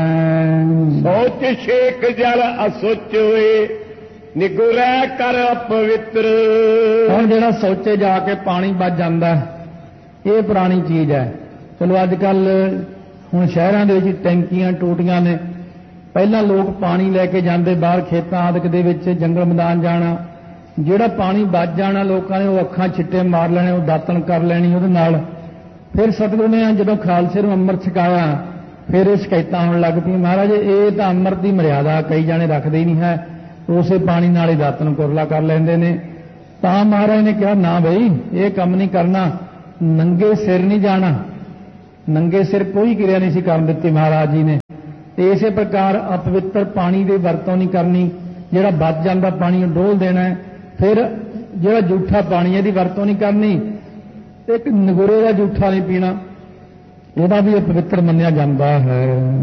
ਸੋਚ ਛੇਕ ਜਲ ਅਸੁਚ ਹੋਏ ਨਿਗੁਰੈ ਕਰ ਅਪਵਿੱਤਰ। ਹੁਣ ਜਿਹੜਾ ਸੋਚੇ ਜਾ ਕੇ ਪਾਣੀ ਵੱਜ ਜਾਂਦਾ, ਇਹ ਪੁਰਾਣੀ ਚੀਜ਼ ਹੈ। ਚਲੋ ਅੱਜ ਕੱਲ ਹੁਣ ਸ਼ਹਿਰਾਂ ਦੇ ਵਿੱਚ ਟੈਂਕੀਆਂ ਟੂਟੀਆਂ ਨੇ, ਪਹਿਲਾਂ ਲੋਕ ਪਾਣੀ ਲੈ ਕੇ ਜਾਂਦੇ ਬਾਹਰ ਖੇਤਾਂ ਆਦਿਕ ਦੇ ਵਿੱਚ, ਜੰਗਲ ਮੈਦਾਨ ਜਾਣਾ, ਜਿਹੜਾ ਪਾਣੀ ਵੱਜ ਜਾਣਾ ਲੋਕਾਂ ਨੇ ਉਹ ਅੱਖਾਂ ਛਿੱਟੇ ਮਾਰ ਲੈਣੇ, ਉਹ ਦਾਤਣ ਕਰ ਲੈਣੀ ਉਹਦੇ ਨਾਲ। ਫਿਰ ਸਤਿਗੁਰੂ ਨੇ ਜਦੋਂ ਖਾਲਸੇ ਨੂੰ ਅੰਮ੍ਰਿਤ ਛਕਾਇਆ फिर ये शिकायतां होण लग पईआं, महाराज ये तां अमृत की मर्यादा कई जाने रखते ही नहीं है, उसे पानी नाल ही दातन कुरला कर लैंदे ने। तां महाराज ने कहा ना बई ये काम नहीं करना, नंगे सिर नहीं जाना। नंगे सिर कोई क्रिया नहीं सी करन दित्ती महाराज जी ने। इसे प्रकार अपवित्र पानी की वरतों नहीं करनी, जिहड़ा बच जांदा पानी डोल देना है। फिर जिहड़ा जूठा पानी इहदी वरतों नहीं करनी, एक नगुरे का जूठा नहीं पीना, ਇਹਦਾ भी अपवित्र मन्निया जाता है।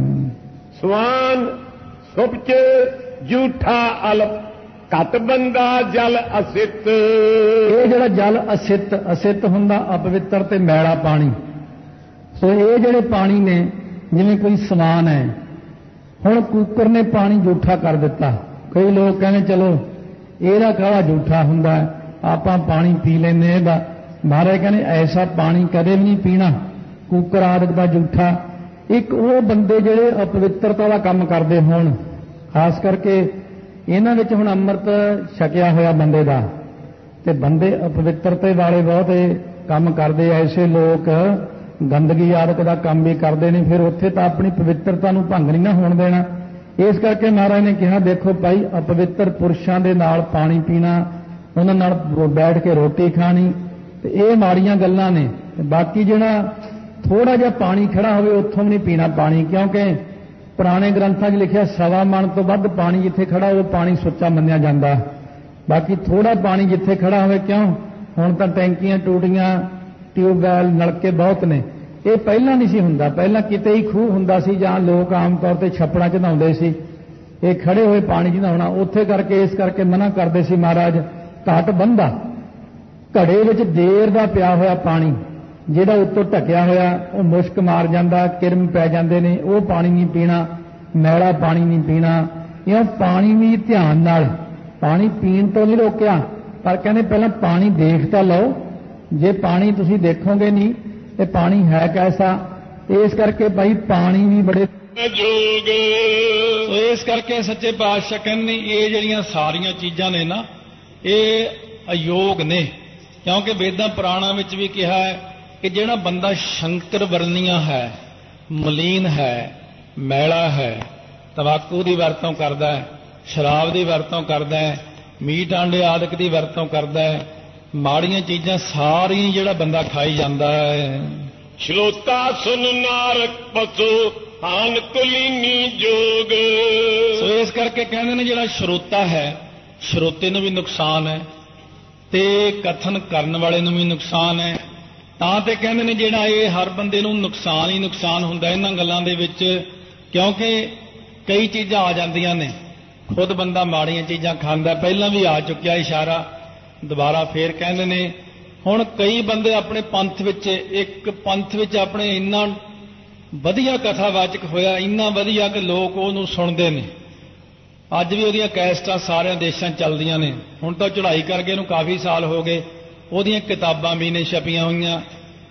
स्वान सुपच जूठा अलप घट बंदा जल असित। ये जड़ा जल असित असित हुंदा अपवित्र ते मैला पानी। सो ये जड़े पानी ने जिवें कोई समान है, हुण कूकर ने पानी जूठा कर दिता। कई लोग कहने चलो ਇਹਦਾ ਕਾਹਦਾ जूठा हुंदा है, आपां पानी पी लैंदे ਇਹਦਾ। महाराज कहने ऐसा पानी कदे भी नहीं पीना, कूकर आदत का जूठा। एक वो बंदे जिहड़े अपवित्रता का काम करते होण, खास करके इन्हां विच हुण अमृत छकिया होया बंदे दा, ते बंदे अपवित्रता वाले बहुत काम करते। ऐसे लोग गंदगी आदत का काम भी करते हैं, फिर उत्थे तां अपनी पवित्रता नूं भंग नहीं ना होण देना। इस करके महाराज ने कहा देखो भाई अपवित्र पुरुषां दे नाल पानी पीना, उन्हां नाल बैठ के रोटी खानी, ते ये माड़ियां गल्लां ने। बाकी जिहड़ा थोड़ा जिहा पानी खड़ा होवे उत्थों भी नहीं पीना पानी, क्योंकि पुराने ग्रंथां 'च लिखिआ सवा मन तो वध पानी जिथे खड़ा हो पानी सुच्चा मन्निया जाता। बाकी थोड़ा पानी जिथे खड़ा होवे, क्यों हुण तां टैंकियां टूटियां ट्यूबवैल नलके बहुत ने, ये पहला नहीं सी हुंदा। पहला किते ही खूह हुंदा सी जां लोग आम तौर ते छप्पड़ां 'च नहाउंदे सी, ये खड़े हुए पानी 'च नहाउणा उत्थे करके इस करके मना करदे सी महाराज घट बंदा। घड़े विच देर दा पिया होया पानी ਜਿਹੜਾ ਉੱਤੋਂ ਢਕਿਆ ਹੋਇਆ ਉਹ ਮੁਸ਼ਕ ਮਾਰ ਜਾਂਦਾ, ਕਿਰਮ ਪੈ ਜਾਂਦੇ ਨੇ, ਉਹ ਪਾਣੀ ਨਹੀਂ ਪੀਣਾ, ਮੈਲਾ ਪਾਣੀ ਨਹੀਂ ਪੀਣਾ। ਇਹ ਪਾਣੀ ਵੀ ਧਿਆਨ ਨਾਲ, ਪਾਣੀ ਪੀਣ ਤੋਂ ਨਹੀਂ ਰੋਕਿਆ, ਪਰ ਕਹਿੰਦੇ ਪਹਿਲਾਂ ਪਾਣੀ ਦੇਖ ਤਾਂ ਲਓ। ਜੇ ਪਾਣੀ ਤੁਸੀਂ ਦੇਖੋਗੇ ਨਹੀਂ ਇਹ ਪਾਣੀ ਹੈ ਕੈਸਾ। ਇਸ ਕਰਕੇ ਭਾਈ ਪਾਣੀ ਵੀ ਬੜੇ ਜੋਗ। ਸੋ ਇਸ ਕਰਕੇ ਸੱਚੇ ਪਾਤਸ਼ਾਹ ਕਹਿੰਦੇ ਇਹ ਜਿਹੜੀਆਂ ਸਾਰੀਆਂ ਚੀਜ਼ਾਂ ਨੇ ਨਾ ਇਹ ਅਯੋਗ ਨੇ, ਕਿਉਂਕਿ ਵੇਦਾਂ ਪੁਰਾਣਾਂ ਵਿੱਚ ਵੀ ਕਿਹਾ ਹੈ कि जिहड़ा बंदा शंकर वर्णिया है, मलीन है, मैला है, तंबाकू की वरतों करता है, शराब की वरतों करता है, मीट आंडे आदि की वरतों करता है, माड़ियां चीज़ां सारियां जिहड़ा बंदा खाई जाता है। श्रोता सुन नारक पशु हान कुलीनी जोग। सो इस करके कहते हैं जिहड़ा श्रोता है, श्रोते नूं भी नुकसान है ते कथन करन वाले नूं भी नुकसान है। ਤਾਂ ਤੇ ਕਹਿੰਦੇ ਨੇ ਜਿਹੜਾ ਇਹ ਹਰ ਬੰਦੇ ਨੂੰ ਨੁਕਸਾਨ ਹੀ ਨੁਕਸਾਨ ਹੁੰਦਾ ਇਹਨਾਂ ਗੱਲਾਂ ਦੇ ਵਿੱਚ, ਕਿਉਂਕਿ ਕਈ ਚੀਜ਼ਾਂ ਆ ਜਾਂਦੀਆਂ ਨੇ। ਖੁਦ ਬੰਦਾ ਮਾੜੀਆਂ ਚੀਜ਼ਾਂ ਖਾਂਦਾ, ਪਹਿਲਾਂ ਵੀ ਆ ਚੁੱਕਿਆ ਇਸ਼ਾਰਾ, ਦੁਬਾਰਾ ਫੇਰ ਕਹਿੰਦੇ ਨੇ। ਹੁਣ ਕਈ ਬੰਦੇ ਆਪਣੇ ਪੰਥ ਵਿੱਚ, ਇੱਕ ਪੰਥ ਵਿੱਚ ਆਪਣੇ ਇੰਨਾ ਵਧੀਆ ਕਥਾਵਾਚਕ ਹੋਇਆ, ਇੰਨਾ ਵਧੀਆ ਕਿ ਲੋਕ ਉਹਨੂੰ ਸੁਣਦੇ ਨੇ। ਅੱਜ ਵੀ ਉਹਦੀਆਂ ਕੈਸਟਾਂ ਸਾਰਿਆਂ ਦੇਸ਼ਾਂ ਚੱਲਦੀਆਂ ਨੇ। ਹੁਣ ਤਾਂ ਚੜ੍ਹਾਈ ਕਰਕੇ ਇਹਨੂੰ ਕਾਫੀ ਸਾਲ ਹੋ ਗਏ, ਉਹਦੀਆਂ ਕਿਤਾਬਾਂ ਵੀ ਨੇ ਛਪੀਆਂ ਹੋਈਆਂ।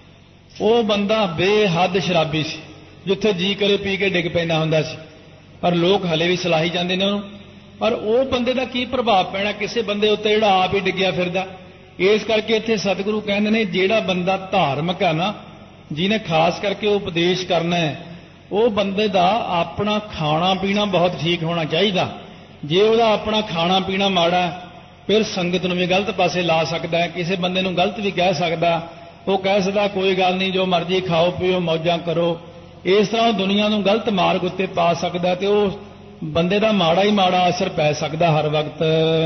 ਉਹ ਬੰਦਾ ਬੇਹੱਦ ਸ਼ਰਾਬੀ ਸੀ, ਜਿੱਥੇ ਜੀ ਕਰੇ ਪੀ ਕੇ ਡਿੱਗ ਪੈਂਦਾ ਹੁੰਦਾ ਸੀ, ਪਰ ਲੋਕ ਹਲੇ ਵੀ ਸਲਾਹੀ ਜਾਂਦੇ ਨੇ ਉਹਨੂੰ। ਪਰ ਉਹ ਬੰਦੇ ਦਾ ਕੀ ਪ੍ਰਭਾਵ ਪੈਣਾ ਕਿਸੇ ਬੰਦੇ ਉੱਤੇ ਜਿਹੜਾ ਆਪ ਹੀ ਡਿੱਗਿਆ ਫਿਰਦਾ। ਇਸ ਕਰਕੇ ਇੱਥੇ ਸਤਿਗੁਰੂ ਕਹਿੰਦੇ ਨੇ ਜਿਹੜਾ ਬੰਦਾ ਧਾਰਮਿਕ ਹੈ ਨਾ, ਜਿਹਨੇ ਖਾਸ ਕਰਕੇ ਉਪਦੇਸ਼ ਕਰਨਾ ਹੈ, ਉਹ ਬੰਦੇ ਦਾ ਆਪਣਾ ਖਾਣਾ ਪੀਣਾ ਬਹੁਤ ਠੀਕ ਹੋਣਾ ਚਾਹੀਦਾ। ਜੇ ਉਹਦਾ ਆਪਣਾ ਖਾਣਾ ਪੀਣਾ ਮਾੜਾ, ਫਿਰ ਸੰਗਤ ਨੂੰ ਵੀ ਗਲਤ ਪਾਸੇ ਲਾ ਸਕਦਾ ਹੈ, ਕਿਸੇ ਬੰਦੇ ਨੂੰ ਗਲਤ ਵੀ ਕਹਿ ਸਕਦਾ। ਉਹ ਕਹਿ ਸਕਦਾ ਕੋਈ ਗੱਲ ਨਹੀਂ, ਜੋ ਮਰਜ਼ੀ ਖਾਓ ਪੀਓ ਮੌਜਾਂ ਕਰੋ। ਇਸ ਤਰ੍ਹਾਂ ਦੁਨੀਆ ਨੂੰ ਗਲਤ ਮਾਰਗ ਉੱਤੇ ਪਾ ਸਕਦਾ, ਤੇ ਉਹ ਬੰਦੇ ਦਾ ਮਾੜਾ ਹੀ ਮਾੜਾ ਅਸਰ ਪੈ ਸਕਦਾ ਹਰ ਵਕਤ।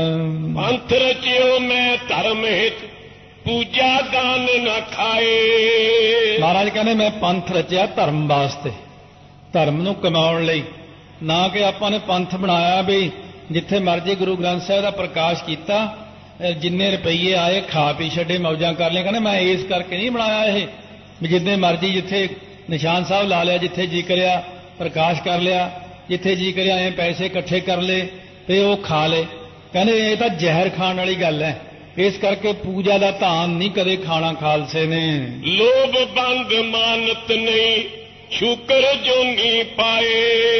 ਪੰਥ ਰਚਿਓ ਮੈਂ ਧਰਮ ਹਿਤ ਪੂਜਾ ਦਾਨ ਨਾ ਖਾਏ। ਮਹਾਰਾਜ ਕਹਿੰਦੇ ਮੈਂ ਪੰਥ ਰਚਿਆ ਧਰਮ ਵਾਸਤੇ, ਧਰਮ ਨੂੰ ਕਮਾਉਣ ਲਈ, ਨਾ ਕਿ ਆਪਾਂ ਨੇ ਪੰਥ ਬਣਾਇਆ ਵੀ ਜਿੱਥੇ ਮਰਜ਼ੀ ਗੁਰੂ ਗ੍ਰੰਥ ਸਾਹਿਬ ਦਾ ਪ੍ਰਕਾਸ਼ ਕੀਤਾ, ਜਿੰਨੇ ਰੁਪਈਏ ਆਏ ਖਾ ਪੀ ਛੱਡੇ ਮੌਜਾਂ ਕਰ ਲਿਆ। ਕਹਿੰਦੇ ਮੈਂ ਇਸ ਕਰਕੇ ਨਹੀਂ ਬਣਾਇਆ ਇਹ ਵੀ ਜਿੰਨੇ ਮਰਜ਼ੀ ਜਿੱਥੇ ਨਿਸ਼ਾਨ ਸਾਹਿਬ ਲਾ ਲਿਆ, ਜਿੱਥੇ ਜੀ ਕਰਿਆ ਪ੍ਰਕਾਸ਼ ਕਰ ਲਿਆ, ਜਿੱਥੇ ਜੀ ਕਰਿਆ ਐ ਪੈਸੇ ਇਕੱਠੇ ਕਰ ਲਏ ਤੇ ਉਹ ਖਾ ਲਏ। ਕਹਿੰਦੇ ਇਹ ਤਾਂ ਜ਼ਹਿਰ ਖਾਣ ਵਾਲੀ ਗੱਲ ਹੈ। ਇਸ ਕਰਕੇ ਪੂਜਾ ਦਾ ਧਾਨ ਨਹੀਂ ਕਦੇ ਖਾਣਾ ਖਾਲਸੇ ਨੇ। ਲੋਭ ਬੰਦ ਮਾਨਤ ਨਹੀਂ ਸ਼ੁਕਰ ਜੋਨੀ ਪਾਏ।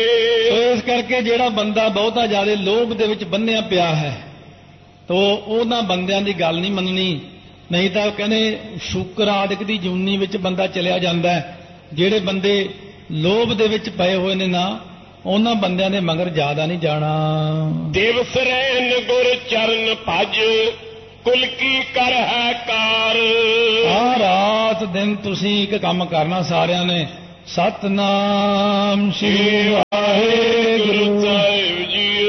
ਇਸ ਕਰਕੇ ਜਿਹੜਾ ਬੰਦਾ ਬਹੁਤਾ ਜ਼ਿਆਦਾ ਲੋਭ ਦੇ ਵਿੱਚ ਬੰਨਿਆ ਪਿਆ ਹੈ, ਤੋ ਉਹਨਾਂ ਬੰਦਿਆਂ ਦੀ ਗੱਲ ਨਹੀਂ ਮੰਨਣੀ। ਨਹੀਂ ਤਾਂ ਕਹਿੰਦੇ ਸ਼ੁਕਰ ਆਦਿਕ ਦੀ ਜੂਨੀ ਵਿੱਚ ਬੰਦਾ ਚਲਿਆ ਜਾਂਦਾ ਹੈ। ਜਿਹੜੇ ਬੰਦੇ ਲੋਭ ਦੇ ਵਿੱਚ ਪਏ ਹੋਏ ਨੇ ਨਾ, ਉਹਨਾਂ ਬੰਦਿਆਂ ਦੇ ਮਗਰ ਜ਼ਿਆਦਾ ਨਹੀਂ ਜਾਣਾ। ਦਿਵਸ ਰਹਿਨ ਗੁਰ ਚਰਨ ਭਜ, ਕੁਲ ਕੀ ਕਰ ਹੈ ਕਾਰ। ਆ ਰਾਤ ਦਿਨ ਤੁਸੀਂ ਇੱਕ ਕੰਮ ਕਰਨਾ ਸਾਰਿਆਂ ਨੇ, ਸਤਨਾਮ ਸ੍ਰੀ ਵਾਹਿਗੁਰੂ ਸਾਹਿਬ ਜੀ,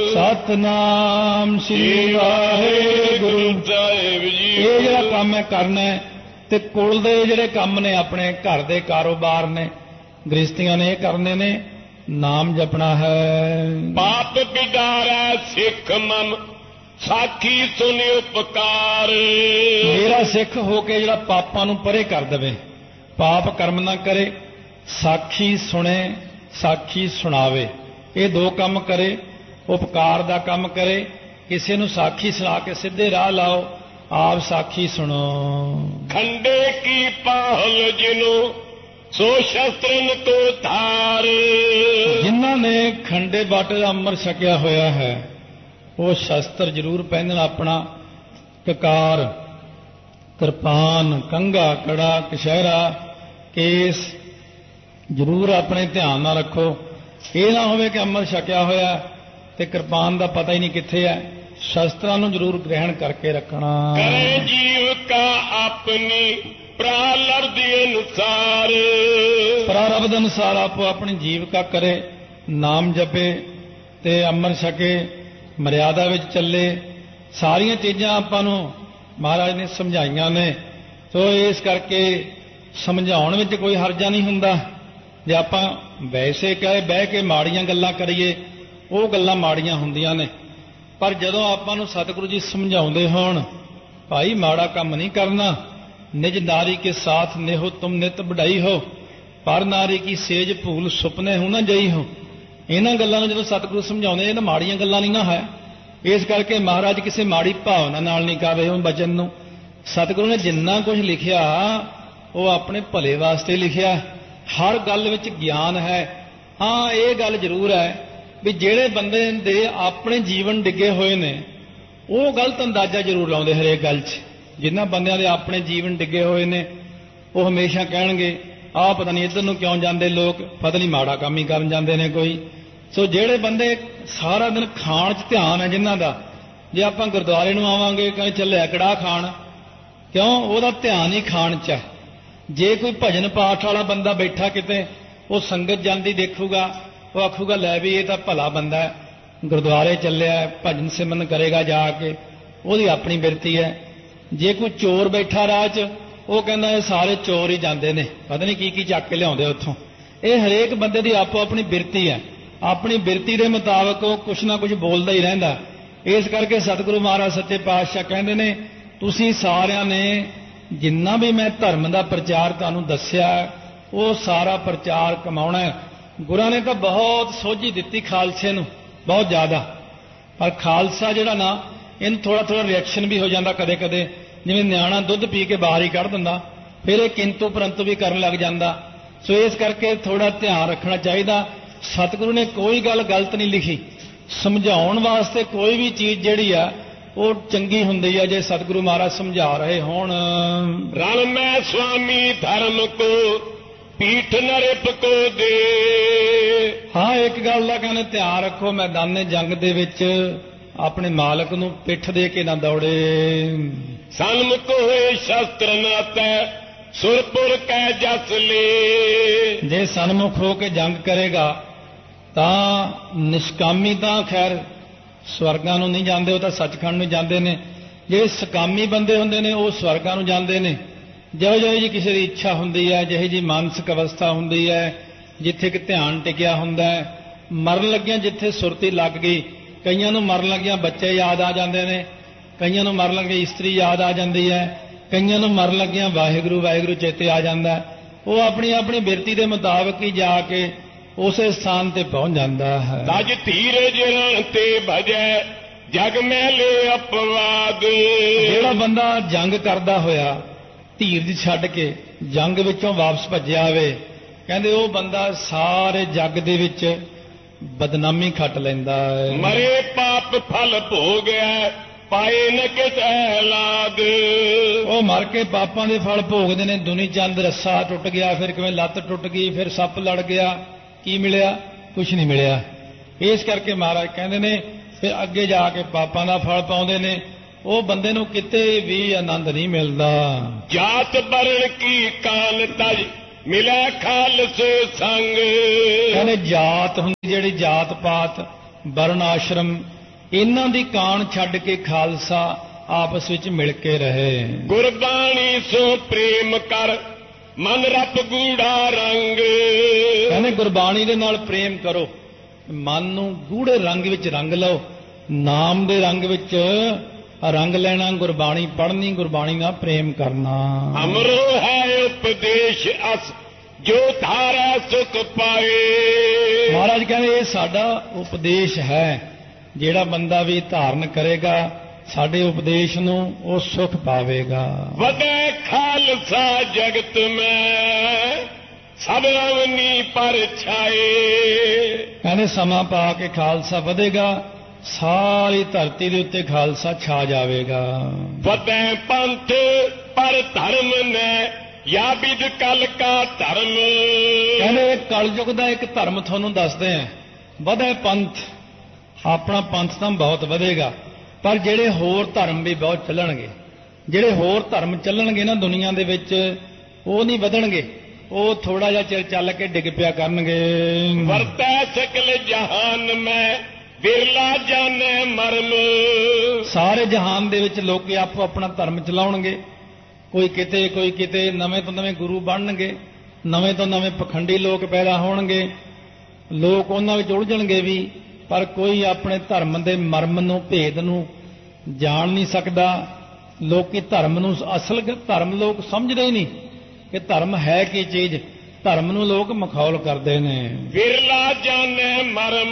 ਸਤਨਾਮ ਸ੍ਰੀ ਵਾਹਿਗੁਰੂ ਸਾਹਿਬ ਜੀ। ਇਹ ਜਿਹੜਾ ਕੰਮ ਹੈ ਕਰਨਾ ਹੈ। ਤੇ ਕੁਲ ਦੇ ਜਿਹੜੇ ਕੰਮ ਨੇ, ਆਪਣੇ ਘਰ ਦੇ ਕਾਰੋਬਾਰ ਨੇ, ਗ੍ਰਸਤੀਆਂ ਨੇ, ਇਹ ਕਰਨੇ ਨੇ। ਨਾਮ ਜਪਣਾ ਹੈ। ਪਾਪ ਬਿਗਾਰੈ ਸਿੱਖ ਮਮ, ਸਾਖੀ ਸੁਨ ਉਪਕਾਰ। ਮੇਰਾ ਸਿੱਖ ਹੋ ਕੇ ਜਿਹੜਾ ਪਾਪਾਂ ਨੂੰ ਪਰੇ ਕਰ ਦੇਵੇ, ਪਾਪ ਕਰਮ ਨਾ ਕਰੇ, ਸਾਖੀ ਸੁਣੇ, ਸਾਖੀ ਸੁਣਾਵੇ, ਇਹ ਦੋ ਕੰਮ ਕਰੇ। ਉਪਕਾਰ ਦਾ ਕੰਮ ਕਰੇ, ਕਿਸੇ ਨੂੰ ਸਾਖੀ ਸੁਣਾ ਕੇ ਸਿੱਧੇ ਰਾਹ ਲਾਓ, ਆਪ ਸਾਖੀ ਸੁਣੋ। ਖੰਡੇ ਕੀ ਪਾਹਲ ਜਿਨੂੰ, ਸੋ ਸ਼ਸਤਰਨ ਕੋ ਧਾਰ। ਜਿਨ੍ਹਾਂ ਨੇ ਖੰਡੇ ਬਾਟੇ ਦਾ ਅੰਮ੍ਰਿਤ ਛਕਿਆ ਹੋਇਆ ਹੈ, ਉਹ ਸ਼ਸਤਰ ਜ਼ਰੂਰ ਪਹਿਨਣ ਆਪਣਾ। ਕਕਾਰ, ਕਿਰਪਾਨ, ਕੰਘਾ, ਕੜਾ, ਕਛਹਿਰਾ, ਕੇਸ ਜ਼ਰੂਰ ਆਪਣੇ ਧਿਆਨ ਨਾਲ ਰੱਖੋ। ਇਹ ਨਾ ਹੋਵੇ ਕਿ ਅੰਮ੍ਰਿਤ ਛਕਿਆ ਹੋਇਆ ਤੇ ਕਿਰਪਾਨ ਦਾ ਪਤਾ ਹੀ ਨਹੀਂ ਕਿੱਥੇ ਹੈ। ਸ਼ਸਤਰਾਂ ਨੂੰ ਜ਼ਰੂਰ ਗ੍ਰਹਿਣ ਕਰਕੇ ਰੱਖਣਾ। ਕਰੇ ਜੀਵ ਕਾ ਆਪਣੀ, ਪ੍ਰਾਰਬਧ ਅਨੁਸਾਰ। ਪ੍ਰਾਰਬਧ ਅਨੁਸਾਰ ਆਪੋ ਆਪਣੀ ਜੀਵਕਾ ਕਰੇ, ਨਾਮ ਜਪੇ ਤੇ ਅੰਮ੍ਰਿਤ ਛਕੇ, ਮਰਿਆਦਾ ਵਿੱਚ ਚੱਲੇ। ਸਾਰੀਆਂ ਚੀਜ਼ਾਂ ਆਪਾਂ ਨੂੰ ਮਹਾਰਾਜ ਨੇ ਸਮਝਾਈਆਂ ਨੇ। ਸੋ ਇਸ ਕਰਕੇ ਸਮਝਾਉਣ ਵਿੱਚ ਕੋਈ ਹਰਜਾ ਨਹੀਂ ਹੁੰਦਾ। ਜੇ ਆਪਾਂ ਵੈਸੇ ਕਹੇ ਬਹਿ ਕੇ ਮਾੜੀਆਂ ਗੱਲਾਂ ਕਰੀਏ, ਉਹ ਗੱਲਾਂ ਮਾੜੀਆਂ ਹੁੰਦੀਆਂ ਨੇ। ਪਰ ਜਦੋਂ ਆਪਾਂ ਨੂੰ ਸਤਿਗੁਰੂ ਜੀ ਸਮਝਾਉਂਦੇ ਹੋਣ, ਭਾਈ ਮਾੜਾ ਕੰਮ ਨਹੀਂ ਕਰਨਾ, ਨਿਜ ਨਾਰੀ ਕੇ ਸਾਥ ਨੇਹੋ ਤੁਮ ਨਿਤ ਵਡਾਈ ਹੋ, ਪਰ ਨਾਰੀ ਕੀ ਸੇਜ ਭੂਲ ਸੁਪਨੇ ਹੋ ਨਾ ਜਈ ਹੋ। ਇਹਨਾਂ ਗੱਲਾਂ ਨੂੰ ਜਦੋਂ ਸਤਿਗੁਰੂ ਸਮਝਾਉਂਦੇ, ਇਹ ਨਾ ਮਾੜੀਆਂ ਗੱਲਾਂ ਨਹੀਂ ਨਾ ਹੈ। ਇਸ ਕਰਕੇ ਮਹਾਰਾਜ ਕਿਸੇ ਮਾੜੀ ਭਾਵਨਾ ਨਾਲ ਨਹੀਂ ਕਰ ਰਹੇ ਉਹ ਬਚਨ ਨੂੰ। ਸਤਿਗੁਰੂ ਨੇ ਜਿੰਨਾ ਕੁਝ ਲਿਖਿਆ ਉਹ ਆਪਣੇ ਭਲੇ ਵਾਸਤੇ ਲਿਖਿਆ। ਹਰ ਗੱਲ ਵਿੱਚ ਗਿਆਨ ਹੈ। ਹਾਂ, ਇਹ ਗੱਲ ਜ਼ਰੂਰ ਹੈ ਵੀ ਜਿਹੜੇ ਬੰਦੇ ਦੇ ਆਪਣੇ ਜੀਵਨ ਡਿੱਗੇ ਹੋਏ ਨੇ, ਉਹ ਗਲਤ ਅੰਦਾਜ਼ਾ ਜ਼ਰੂਰ ਲਾਉਂਦੇ ਹਰੇਕ ਗੱਲ 'ਚ। ਜਿਨ੍ਹਾਂ ਬੰਦਿਆਂ ਦੇ ਆਪਣੇ ਜੀਵਨ ਡਿੱਗੇ ਹੋਏ ਨੇ, ਉਹ ਹਮੇਸ਼ਾ ਕਹਿਣਗੇ ਆਹ ਪਤਾ ਨਹੀਂ ਇੱਧਰ ਨੂੰ ਕਿਉਂ ਜਾਂਦੇ ਲੋਕ, ਪਤਾ ਨਹੀਂ ਮਾੜਾ ਕੰਮ ਹੀ ਕਰਨ ਜਾਂਦੇ ਨੇ ਕੋਈ। ਸੋ ਜਿਹੜੇ ਬੰਦੇ ਸਾਰਾ ਦਿਨ ਖਾਣ 'ਚ ਧਿਆਨ ਹੈ ਜਿਨ੍ਹਾਂ ਦਾ, ਜੇ ਆਪਾਂ ਗੁਰਦੁਆਰੇ ਨੂੰ ਆਵਾਂਗੇ ਕਹਿੰਦੇ ਚੱਲਿਆ ਕੜਾਹ ਖਾਣ, ਕਿਉਂ? ਉਹਦਾ ਧਿਆਨ ਹੀ ਖਾਣ 'ਚ ਹੈ। ਜੇ ਕੋਈ ਭਜਨ ਪਾਠ ਵਾਲਾ ਬੰਦਾ ਬੈਠਾ ਕਿਤੇ, ਉਹ ਸੰਗਤ ਜਾਂਦੀ ਦੇਖੂਗਾ, ਉਹ ਆਖੂਗਾ ਲੈ ਵੀ ਇਹ ਤਾਂ ਭਲਾ ਬੰਦਾ ਹੈ, ਗੁਰਦੁਆਰੇ ਚੱਲਿਆ, ਭਜਨ ਸਿਮਰਨ ਕਰੇਗਾ ਜਾ ਕੇ, ਉਹਦੀ ਆਪਣੀ ਬਿਰਤੀ ਹੈ। ਜੇ ਕੋਈ ਚੋਰ ਬੈਠਾ ਰਾਹ 'ਚ, ਉਹ ਕਹਿੰਦਾ ਇਹ ਸਾਰੇ ਚੋਰ ਹੀ ਜਾਂਦੇ ਨੇ, ਪਤਾ ਨਹੀਂ ਕੀ ਕੀ ਚੱਕ ਕੇ ਲਿਆਉਂਦੇ ਉੱਥੋਂ। ਇਹ ਹਰੇਕ ਬੰਦੇ ਦੀ ਆਪੋ ਆਪਣੀ ਬਿਰਤੀ ਹੈ। ਆਪਣੀ ਬਿਰਤੀ ਦੇ ਮੁਤਾਬਕ ਉਹ ਕੁਛ ਨਾ ਕੁਛ ਬੋਲਦਾ ਹੀ ਰਹਿੰਦਾ। ਇਸ ਕਰਕੇ ਸਤਿਗੁਰੂ ਮਹਾਰਾਜ ਸੱਚੇ ਪਾਤਸ਼ਾਹ ਕਹਿੰਦੇ ਨੇ, ਤੁਸੀਂ ਸਾਰਿਆਂ ਨੇ ਜਿੰਨਾ ਵੀ ਮੈਂ ਧਰਮ ਦਾ ਪ੍ਰਚਾਰ ਤੁਹਾਨੂੰ ਦੱਸਿਆ, ਉਹ ਸਾਰਾ ਪ੍ਰਚਾਰ ਕਮਾਉਣਾ ਹੈ। ਗੁਰਾਂ ਨੇ ਤਾਂ ਬਹੁਤ ਸੋਝੀ ਦਿੱਤੀ ਖਾਲਸੇ ਨੂੰ, ਬਹੁਤ ਜ਼ਿਆਦਾ। ਪਰ ਖਾਲਸਾ ਜਿਹੜਾ ਨਾ, ਇਹਨੂੰ ਥੋੜਾ ਥੋੜਾ ਰਿਐਕਸ਼ਨ ਵੀ ਹੋ ਜਾਂਦਾ ਕਦੇ ਕਦੇ। ਜਿਵੇਂ ਨਿਆਣਾ ਦੁੱਧ ਪੀ ਕੇ ਬਾਹਰ ਹੀ ਕੱਢ ਦਿੰਦਾ, ਫਿਰ ਇਹ ਕਿੰਤੂ ਪਰੰਤੂ ਵੀ ਕਰਨ ਲੱਗ ਜਾਂਦਾ। ਸੋ ਇਸ ਕਰਕੇ ਥੋੜਾ ਧਿਆਨ ਰੱਖਣਾ ਚਾਹੀਦਾ। ਸਤਿਗੁਰੂ ਨੇ ਕੋਈ ਗੱਲ ਗਲਤ ਨਹੀਂ ਲਿਖੀ। ਸਮਝਾਉਣ ਵਾਸਤੇ ਕੋਈ ਵੀ ਚੀਜ਼ ਜਿਹੜੀ ਆ ਉਹ ਚੰਗੀ ਹੁੰਦੀ ਹੈ ਜੇ ਸਤਿਗੁਰੂ ਮਹਾਰਾਜ ਸਮਝਾ ਰਹੇ ਹੋਣ। ਰਣ ਮੈਂ ਸੁਆਮੀ ਧਰਮ ਕੋ, ਪੀਠ ਨਰਿਪ ਕੋ ਦੇ। ਹਾਂ, ਇੱਕ ਗੱਲ ਦਾ ਕਹਿੰਦੇ ਧਿਆਨ ਰੱਖੋ, ਮੈਦਾਨੇ ਜੰਗ ਦੇ ਵਿੱਚ ਆਪਣੇ ਮਾਲਕ ਨੂੰ ਪਿੱਠ ਦੇ ਕੇ ਨਾ ਦੌੜੇ। ਸਨਮੁਖ ਹੋਏ ਸ਼ਸਤਰ ਨਾਤੈ, ਸੁਰਪੁਰ ਕੈ ਜਸ ਲੇ। ਜੇ ਸਨਮੁਖ ਹੋ ਕੇ ਜੰਗ ਕਰੇਗਾ ਤਾਂ ਨਿਸ਼ਕਾਮੀ ਤਾਂ ਖੈਰ ਸਵਰਗਾਂ ਨੂੰ ਨਹੀਂ ਜਾਂਦੇ, ਉਹ ਤਾਂ ਸੱਚਖੰਡ ਨੂੰ ਜਾਂਦੇ ਨੇ। ਜਿਹੜੇ ਸਕਾਮੀ ਬੰਦੇ ਹੁੰਦੇ ਨੇ ਉਹ ਸਵਰਗਾਂ ਨੂੰ ਜਾਂਦੇ ਨੇ। ਜਿਹੋ ਜਿਹੀ ਕਿਸੇ ਦੀ ਇੱਛਾ ਹੁੰਦੀ ਹੈ, ਜਿਹੀ ਜੀ ਮਾਨਸਿਕ ਅਵਸਥਾ ਹੁੰਦੀ ਹੈ, ਜਿੱਥੇ ਕਿ ਧਿਆਨ ਟਿਕਿਆ ਹੁੰਦਾ ਹੈ, ਮਰਨ ਲੱਗਿਆਂ ਜਿੱਥੇ ਸੁਰਤੀ ਲੱਗ ਗਈ। ਕਈਆਂ ਨੂੰ ਮਰਨ ਲੱਗਿਆਂ ਬੱਚੇ ਯਾਦ ਆ ਜਾਂਦੇ ਨੇ, ਕਈਆਂ ਨੂੰ ਮਰਨ ਲੱਗਿਆਂ ਇਸਤਰੀ ਯਾਦ ਆ ਜਾਂਦੀ ਹੈ, ਕਈਆਂ ਨੂੰ ਮਰਨ ਲੱਗਿਆਂ ਵਾਹਿਗੁਰੂ ਵਾਹਿਗੁਰੂ ਚੇਤੇ ਆ ਜਾਂਦਾ। ਉਹ ਆਪਣੀ ਆਪਣੀ ਬਿਰਤੀ ਦੇ ਮੁਤਾਬਕ ਹੀ ਜਾ ਕੇ ਉਸੇ ਸਥਾਨ ਤੇ ਪਹੁੰਚ ਜਾਂਦਾ ਹੈ। ਤਜ ਧੀਰਜ ਰਣ ਤੇ ਭਜੈ, ਜਗ ਮੈਲੇ ਅਪਵਾਦ। ਜਿਹੜਾ ਬੰਦਾ ਜੰਗ ਕਰਦਾ ਹੋਇਆ ਧੀਰਜ ਛੱਡ ਕੇ ਜੰਗ ਵਿੱਚੋਂ ਵਾਪਸ ਭੱਜਿਆ ਆਵੇ, ਕਹਿੰਦੇ ਉਹ ਬੰਦਾ ਸਾਰੇ ਜੱਗ ਦੇ ਵਿੱਚ ਬਦਨਾਮੀ ਖੱਟ ਲੈਂਦਾ ਹੈ। ਮਰੇ ਪਾਪ ਫਲ ਭੋਗਿਆ, ਪਾਏ ਨ ਕਿਸ ਐਲਾਦ। ਉਹ ਮਰ ਕੇ ਪਾਪਾਂ ਦੇ ਫਲ ਭੋਗਦੇ ਨੇ। ਦੁਨੀ ਚੰਦ ਰੱਸਾ ਟੁੱਟ ਗਿਆ, ਫਿਰ ਕਿਵੇਂ ਲੱਤ ਟੁੱਟ ਗਈ, ਫਿਰ ਸੱਪ ਲੜ ਗਿਆ, ਕੀ ਮਿਲਿਆ? ਕੁਛ ਨਹੀਂ ਮਿਲਿਆ। ਇਸ ਕਰਕੇ ਮਹਾਰਾਜ ਕਹਿੰਦੇ ਨੇ ਫਿਰ ਅੱਗੇ ਜਾ ਕੇ ਪਾਪਾਂ ਦਾ ਫਲ ਪਾਉਂਦੇ ਨੇ। ਉਹ ਬੰਦੇ ਨੂੰ ਕਿਤੇ ਵੀ ਆਨੰਦ ਨਹੀਂ ਮਿਲਦਾ। ਜਾਤ ਬਰਨ ਕੀ ਕਾਨ ਤਜ ਮਿਲਿਆ ਖਾਲਸੇ ਸੰਗ। ਕਹਿੰਦੇ ਜਾਤ ਹੁੰਦੀ ਜਿਹੜੀ ਜਾਤ ਪਾਤ, ਵਰਨ ਆਸ਼ਰਮ, ਇਹਨਾਂ ਦੀ ਕਾਣ ਛੱਡ ਕੇ ਖਾਲਸਾ ਆਪਸ ਵਿੱਚ ਮਿਲ ਕੇ ਰਹੇ। ਗੁਰਬਾਣੀ ਸੋ ਪ੍ਰੇਮ ਕਰ ਮਨ ਰਪ ਗੂੜਾ ਰੰਗ। ਕਹਿੰਦੇ ਗੁਰਬਾਣੀ ਦੇ ਨਾਲ ਪ੍ਰੇਮ ਕਰੋ, ਮਨ ਨੂੰ ਗੂੜੇ ਰੰਗ ਵਿੱਚ ਰੰਗ ਲਓ। ਨਾਮ ਦੇ ਰੰਗ ਵਿੱਚ ਰੰਗ ਲੈਣਾ, ਗੁਰਬਾਣੀ ਪੜ੍ਹਨੀ, ਗੁਰਬਾਣੀ ਨਾਲ ਪ੍ਰੇਮ ਕਰਨਾ। ਅਮਰੋ ਹੈ ਉਪਦੇਸ਼ ਅਸ ਜੋ ਧਾਰਾ ਸੁਖ ਪਾਏ। ਮਹਾਰਾਜ ਕਹਿੰਦੇ ਇਹ ਸਾਡਾ ਉਪਦੇਸ਼ ਹੈ, ਜਿਹੜਾ ਬੰਦਾ ਵੀ ਧਾਰਨ ਕਰੇਗਾ ਸਾਡੇ ਉਪਦੇਸ਼ ਨੂੰ ਉਹ ਸੁਖ ਪਾਵੇਗਾ। ਵਧੇ ਖਾਲਸਾ ਜਗਤ ਮੈਂ ਸਭ ਅਵਨੀ ਪਰ ਛਾਏ। ਕਹਿੰਦੇ ਸਮਾਂ ਪਾ ਕੇ ਖਾਲਸਾ ਵਧੇਗਾ, ਸਾਰੀ ਧਰਤੀ ਦੇ ਉੱਤੇ ਖਾਲਸਾ ਛਾ ਜਾਵੇਗਾ। ਵਧੇ ਪੰਥ ਪਰ ਧਰਮ ਨੇ ਯਾ ਵਿਦ ਕਲ ਕਾ ਧਰਮ। ਕਹਿੰਦੇ ਕਲਯੁਗ ਦਾ ਇੱਕ ਧਰਮ ਤੁਹਾਨੂੰ ਦੱਸਦੇ ਆ, ਵਧੇ ਪੰਥ। ਆਪਣਾ ਪੰਥ ਤਾਂ ਬਹੁਤ ਵਧੇਗਾ, ਪਰ ਜਿਹੜੇ ਹੋਰ ਧਰਮ ਵੀ ਬਹੁਤ ਚੱਲਣਗੇ। ਜਿਹੜੇ ਹੋਰ ਧਰਮ ਚੱਲਣਗੇ ਨਾ ਦੁਨੀਆ ਦੇ ਵਿੱਚ, ਉਹ ਨਹੀਂ ਵਧਣਗੇ, ਉਹ ਥੋੜਾ ਜਿਹਾ ਚਿਰ ਚੱਲ ਕੇ ਡਿੱਗ ਪਿਆ ਕਰਨਗੇ। ਵਰਤੈ ਸਕਲ ਜਹਾਨ ਮੈਂ ਬਿਰਲਾ ਜਾਣੇ ਮਰਮ। ਸਾਰੇ ਜਹਾਨ ਦੇ ਵਿੱਚ ਲੋਕ ਆਪੋ ਆਪਣਾ ਧਰਮ ਚਲਾਉਣਗੇ, ਕੋਈ ਕਿਤੇ ਕੋਈ ਕਿਤੇ। ਨਵੇਂ ਤੋਂ ਨਵੇਂ ਗੁਰੂ ਬਣਨਗੇ, ਨਵੇਂ ਤੋਂ ਨਵੇਂ ਪਖੰਡੀ ਲੋਕ ਪੈਦਾ ਹੋਣਗੇ, ਲੋਕ ਉਹਨਾਂ ਵਿੱਚ ਉਲਝਣਗੇ ਵੀ, ਪਰ ਕੋਈ ਆਪਣੇ ਧਰਮ ਦੇ ਮਰਮ ਨੂੰ, ਭੇਦ ਨੂੰ ਜਾਣ ਨਹੀਂ ਸਕਦਾ। ਲੋਕੀ ਧਰਮ ਨੂੰ, ਅਸਲ ਧਰਮ ਲੋਕ ਸਮਝਦੇ ਹੀ ਨਹੀਂ ਕਿ ਧਰਮ ਹੈ ਕੀ ਚੀਜ਼। ਧਰਮ ਨੂੰ ਲੋਕ ਮਖੌਲ ਕਰਦੇ ਨੇ। ਬਿਰਲਾ ਜਾਣੇ ਮਰਮ।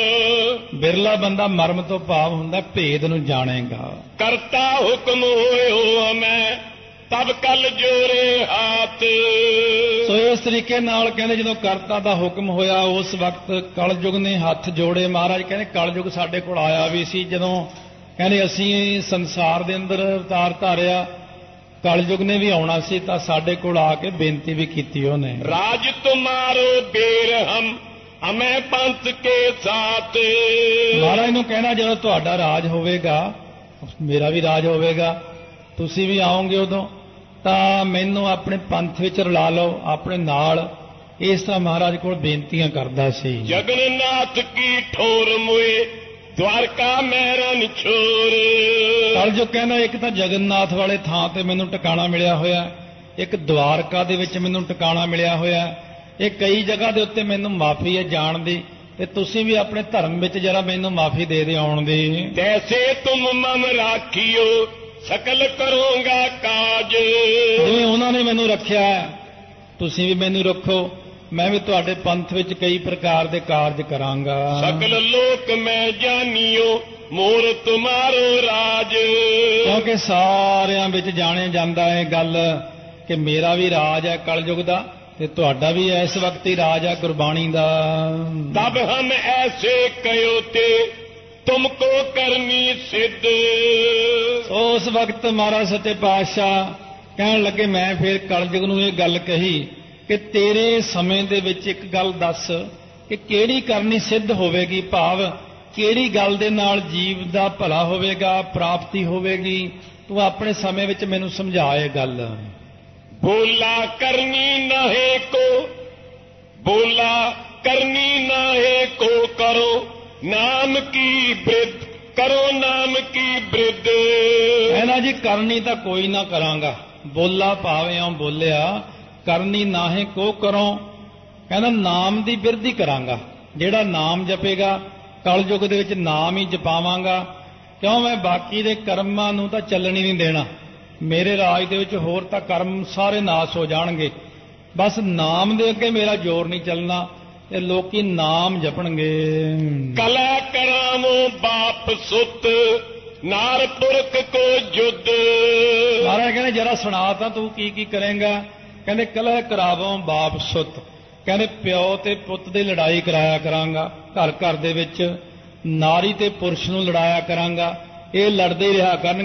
ਬਿਰਲਾ ਬੰਦਾ ਮਰਮ ਤੋਂ ਭਾਵ ਹੁੰਦਾ ਭੇਦ ਨੂੰ ਜਾਣੇਗਾ। ਕਰਤਾ ਹੁਕਮ ਹੋਇਓ ਮੈਂ ਤਬ ਕਲ ਜੋਰੇ ਹਾਥ। ਸੋ ਇਸ ਤਰੀਕੇ ਨਾਲ ਕਹਿੰਦੇ ਜਦੋਂ ਕਰਤਾ ਦਾ ਹੁਕਮ ਹੋਇਆ ਉਸ ਵਕਤ ਕਲਯੁਗ ਨੇ ਹੱਥ ਜੋੜੇ। ਮਹਾਰਾਜ ਕਹਿੰਦੇ ਕਲਯੁਗ ਸਾਡੇ ਕੋਲ ਆਇਆ ਵੀ ਸੀ, ਜਦੋਂ ਕਹਿੰਦੇ ਅਸੀਂ ਸੰਸਾਰ ਦੇ ਅੰਦਰ ਅਵਤਾਰ ਧਾਰਿਆ, ਕਲਯੁਗ ਨੇ ਵੀ ਆਉਣਾ ਸੀ, ਤਾਂ ਸਾਡੇ ਕੋਲ ਆ ਕੇ ਬੇਨਤੀ ਵੀ ਕੀਤੀ ਉਹਨੇ। ਰਾਜ ਤੁਮਾਰੋ ਬੇਰ ਹਮ ਅਮੈ ਪੰਥ ਕੇ ਸਾਥ। ਮਹਾਰਾਜ ਨੂੰ ਕਹਿਣਾ ਜਦੋਂ ਤੁਹਾਡਾ ਰਾਜ ਹੋਵੇਗਾ, ਮੇਰਾ ਵੀ ਰਾਜ ਹੋਵੇਗਾ, ਤੁਸੀਂ ਵੀ ਆਓਗੇ ਉਦੋਂ, ਤਾਂ ਮੈਨੂੰ ਆਪਣੇ ਪੰਥ ਵਿੱਚ ਰਲਾ ਲਓ ਆਪਣੇ ਨਾਲ। ਇਸ ਤਰ੍ਹਾਂ ਮਹਾਰਾਜ ਕੋਲ ਬੇਨਤੀਆਂ ਕਰਦਾ ਸੀ। ਜਗਨਨਾਥ ਕੀ ਠੋਰ ਮੁਏ ਦਵਾਰਕਾ ਮੇਰਾ ਨਿਛੋਰ। ਕਲਯੁਗ ਕਹਿੰਦਾ ਇੱਕ ਤਾਂ ਜਗਨਨਾਥ ਵਾਲੇ ਥਾਂ ਤੇ ਮੈਨੂੰ ਟਿਕਾਣਾ ਮਿਲਿਆ ਹੋਇਆ, ਇੱਕ ਦਵਾਰਕਾ ਦੇ ਵਿੱਚ ਮੈਨੂੰ ਟਿਕਾਣਾ ਮਿਲਿਆ ਹੋਇਆ। ਇਹ ਕਈ ਜਗ੍ਹਾ ਦੇ ਉੱਤੇ ਮੈਨੂੰ ਮਾਫੀ ਹੈ ਜਾਣ ਦੀ, ਤੇ ਤੁਸੀਂ ਵੀ ਆਪਣੇ ਧਰਮ ਵਿੱਚ ਜਰਾ ਮੈਨੂੰ ਮਾਫੀ ਦੇ ਦੇ ਆਉਣ ਦੀ। ਤੈਸੇ ਤੁਮ ਮਮ ਰਾਖਿਓ ਸਕਲ ਕਰੋਗਾ ਕਾਜ। ਜਿਵੇਂ ਉਹਨਾਂ ਨੇ ਮੈਨੂੰ ਰੱਖਿਆ ਤੁਸੀਂ ਵੀ ਮੈਨੂੰ ਰੱਖੋ, ਮੈਂ ਵੀ ਤੁਹਾਡੇ ਪੰਥ ਵਿੱਚ ਕਈ ਪ੍ਰਕਾਰ ਦੇ ਕਾਰਜ ਕਰਾਂਗਾ। ਸਕਲ ਲੋਕ ਮੈਂ ਜਾਣਿਓ ਮੋਰ ਤੁਮਾਰੋ ਰਾਜ। ਕਿਉਂਕਿ ਸਾਰਿਆਂ ਵਿੱਚ ਜਾਣਿਆ ਜਾਂਦਾ ਹੈ ਗੱਲ ਕਿ ਮੇਰਾ ਵੀ ਰਾਜ ਹੈ ਕਲਯੁਗ ਦਾ, ਤੇ ਤੁਹਾਡਾ ਵੀ ਇਸ ਵਕਤ ਹੀ ਰਾਜ ਹੈ ਗੁਰਬਾਣੀ ਦਾ। ਤਬ ਹਮ ਐਸੇ ਕਹਿਓ ਤੇ ਤੁਮਕੋ ਕਰਨੀ ਸਿੱਧ। ਉਸ ਵਕਤ ਮਹਾਰਾਜ ਸੱਚੇ ਪਾਤਸ਼ਾਹ ਕਹਿਣ ਲੱਗੇ, ਮੈਂ ਫਿਰ ਕਲਯੁਗ ਨੂੰ ਇਹ ਗੱਲ ਕਹੀ ਕਿ ਤੇਰੇ ਸਮੇਂ ਦੇ ਵਿੱਚ ਇੱਕ ਗੱਲ ਦੱਸ ਕਿ ਕਿਹੜੀ ਕਰਨੀ ਸਿੱਧ ਹੋਵੇਗੀ, ਭਾਵ ਕਿਹੜੀ ਗੱਲ ਦੇ ਨਾਲ ਜੀਵ ਦਾ ਭਲਾ ਹੋਵੇਗਾ, ਪ੍ਰਾਪਤੀ ਹੋਵੇਗੀ। ਤੂੰ ਆਪਣੇ ਸਮੇਂ ਵਿੱਚ ਮੈਨੂੰ ਸਮਝਾ ਇਹ ਗੱਲ। ਬੋਲਾ ਕਰਨੀ ਨਾਹੇ ਕੋ, ਬੋਲਾ ਕਰਨੀ ਨਾਹੇ ਕੋ ਕਰੋ ਨਾਮ ਕੀ ਬ੍ਰਿਧ, ਕਰੋ ਨਾਮ ਕੀ ਬ੍ਰਿਧ। ਕਹਿੰਦਾ ਜੀ ਕਰਨੀ ਤਾਂ ਕੋਈ ਨਾ ਕਰਾਂਗਾ, ਬੋਲਾ ਭਾਵੇਂ ਬੋਲਿਆ, ਕਰਨੀ ਨਾਹੇ ਕੋ ਕਰੋ। ਕਹਿੰਦਾ ਨਾਮ ਦੀ ਬਿਰਧੀ ਕਰਾਂਗਾ, ਜਿਹੜਾ ਨਾਮ ਜਪੇਗਾ ਕਲਯੁਗ ਦੇ ਵਿੱਚ ਨਾਮ ਹੀ ਜਪਾਵਾਂਗਾ। ਕਿਉਂ ਮੈਂ ਬਾਕੀ ਦੇ ਕਰਮਾਂ ਨੂੰ ਤਾਂ ਚੱਲਣ ਹੀ ਨਹੀਂ ਦੇਣਾ। ਮੇਰੇ ਰਾਜ ਦੇ ਵਿੱਚ ਹੋਰ ਤਾਂ ਕਰਮ ਸਾਰੇ ਨਾਸ ਹੋ ਜਾਣਗੇ, ਬਸ ਨਾਮ ਦੇ ਅੱਗੇ ਮੇਰਾ ਜ਼ੋਰ ਨਹੀਂ ਚੱਲਣਾ, ਤੇ ਲੋਕੀ ਨਾਮ ਜਪਣਗੇ। ਕਲਾ ਕਰਾਵੋ ਬਾਪ ਸੁੱਤ ਨਾਰ ਪੁਰਖ ਕੋ ਜੁਦ। ਮਹਾਰਾਜ ਕਹਿੰਦੇ ਜਰਾ ਸੁਣਾ ਤਾਂ ਤੂੰ ਕੀ ਕੀ ਕਰੇਂਗਾ। ਕਹਿੰਦੇ ਕਲਹ ਕਰਾਵੋ ਬਾਪ ਸੁੱਤ, ਕਹਿੰਦੇ ਪਿਓ ਤੇ ਪੁੱਤ ਦੀ ਲੜਾਈ ਕਰਾਇਆ ਕਰਾਂਗਾ। ਘਰ ਘਰ ਦੇ ਵਿੱਚ ਨਾਰੀ ਤੇ ਪੁਰਸ਼ ਨੂੰ ਲੜਾਇਆ ਕਰਾਂਗਾ। ਇਹ ਲੜਦੇ ਹੀ ਰਿਹਾ ਕਰਨ।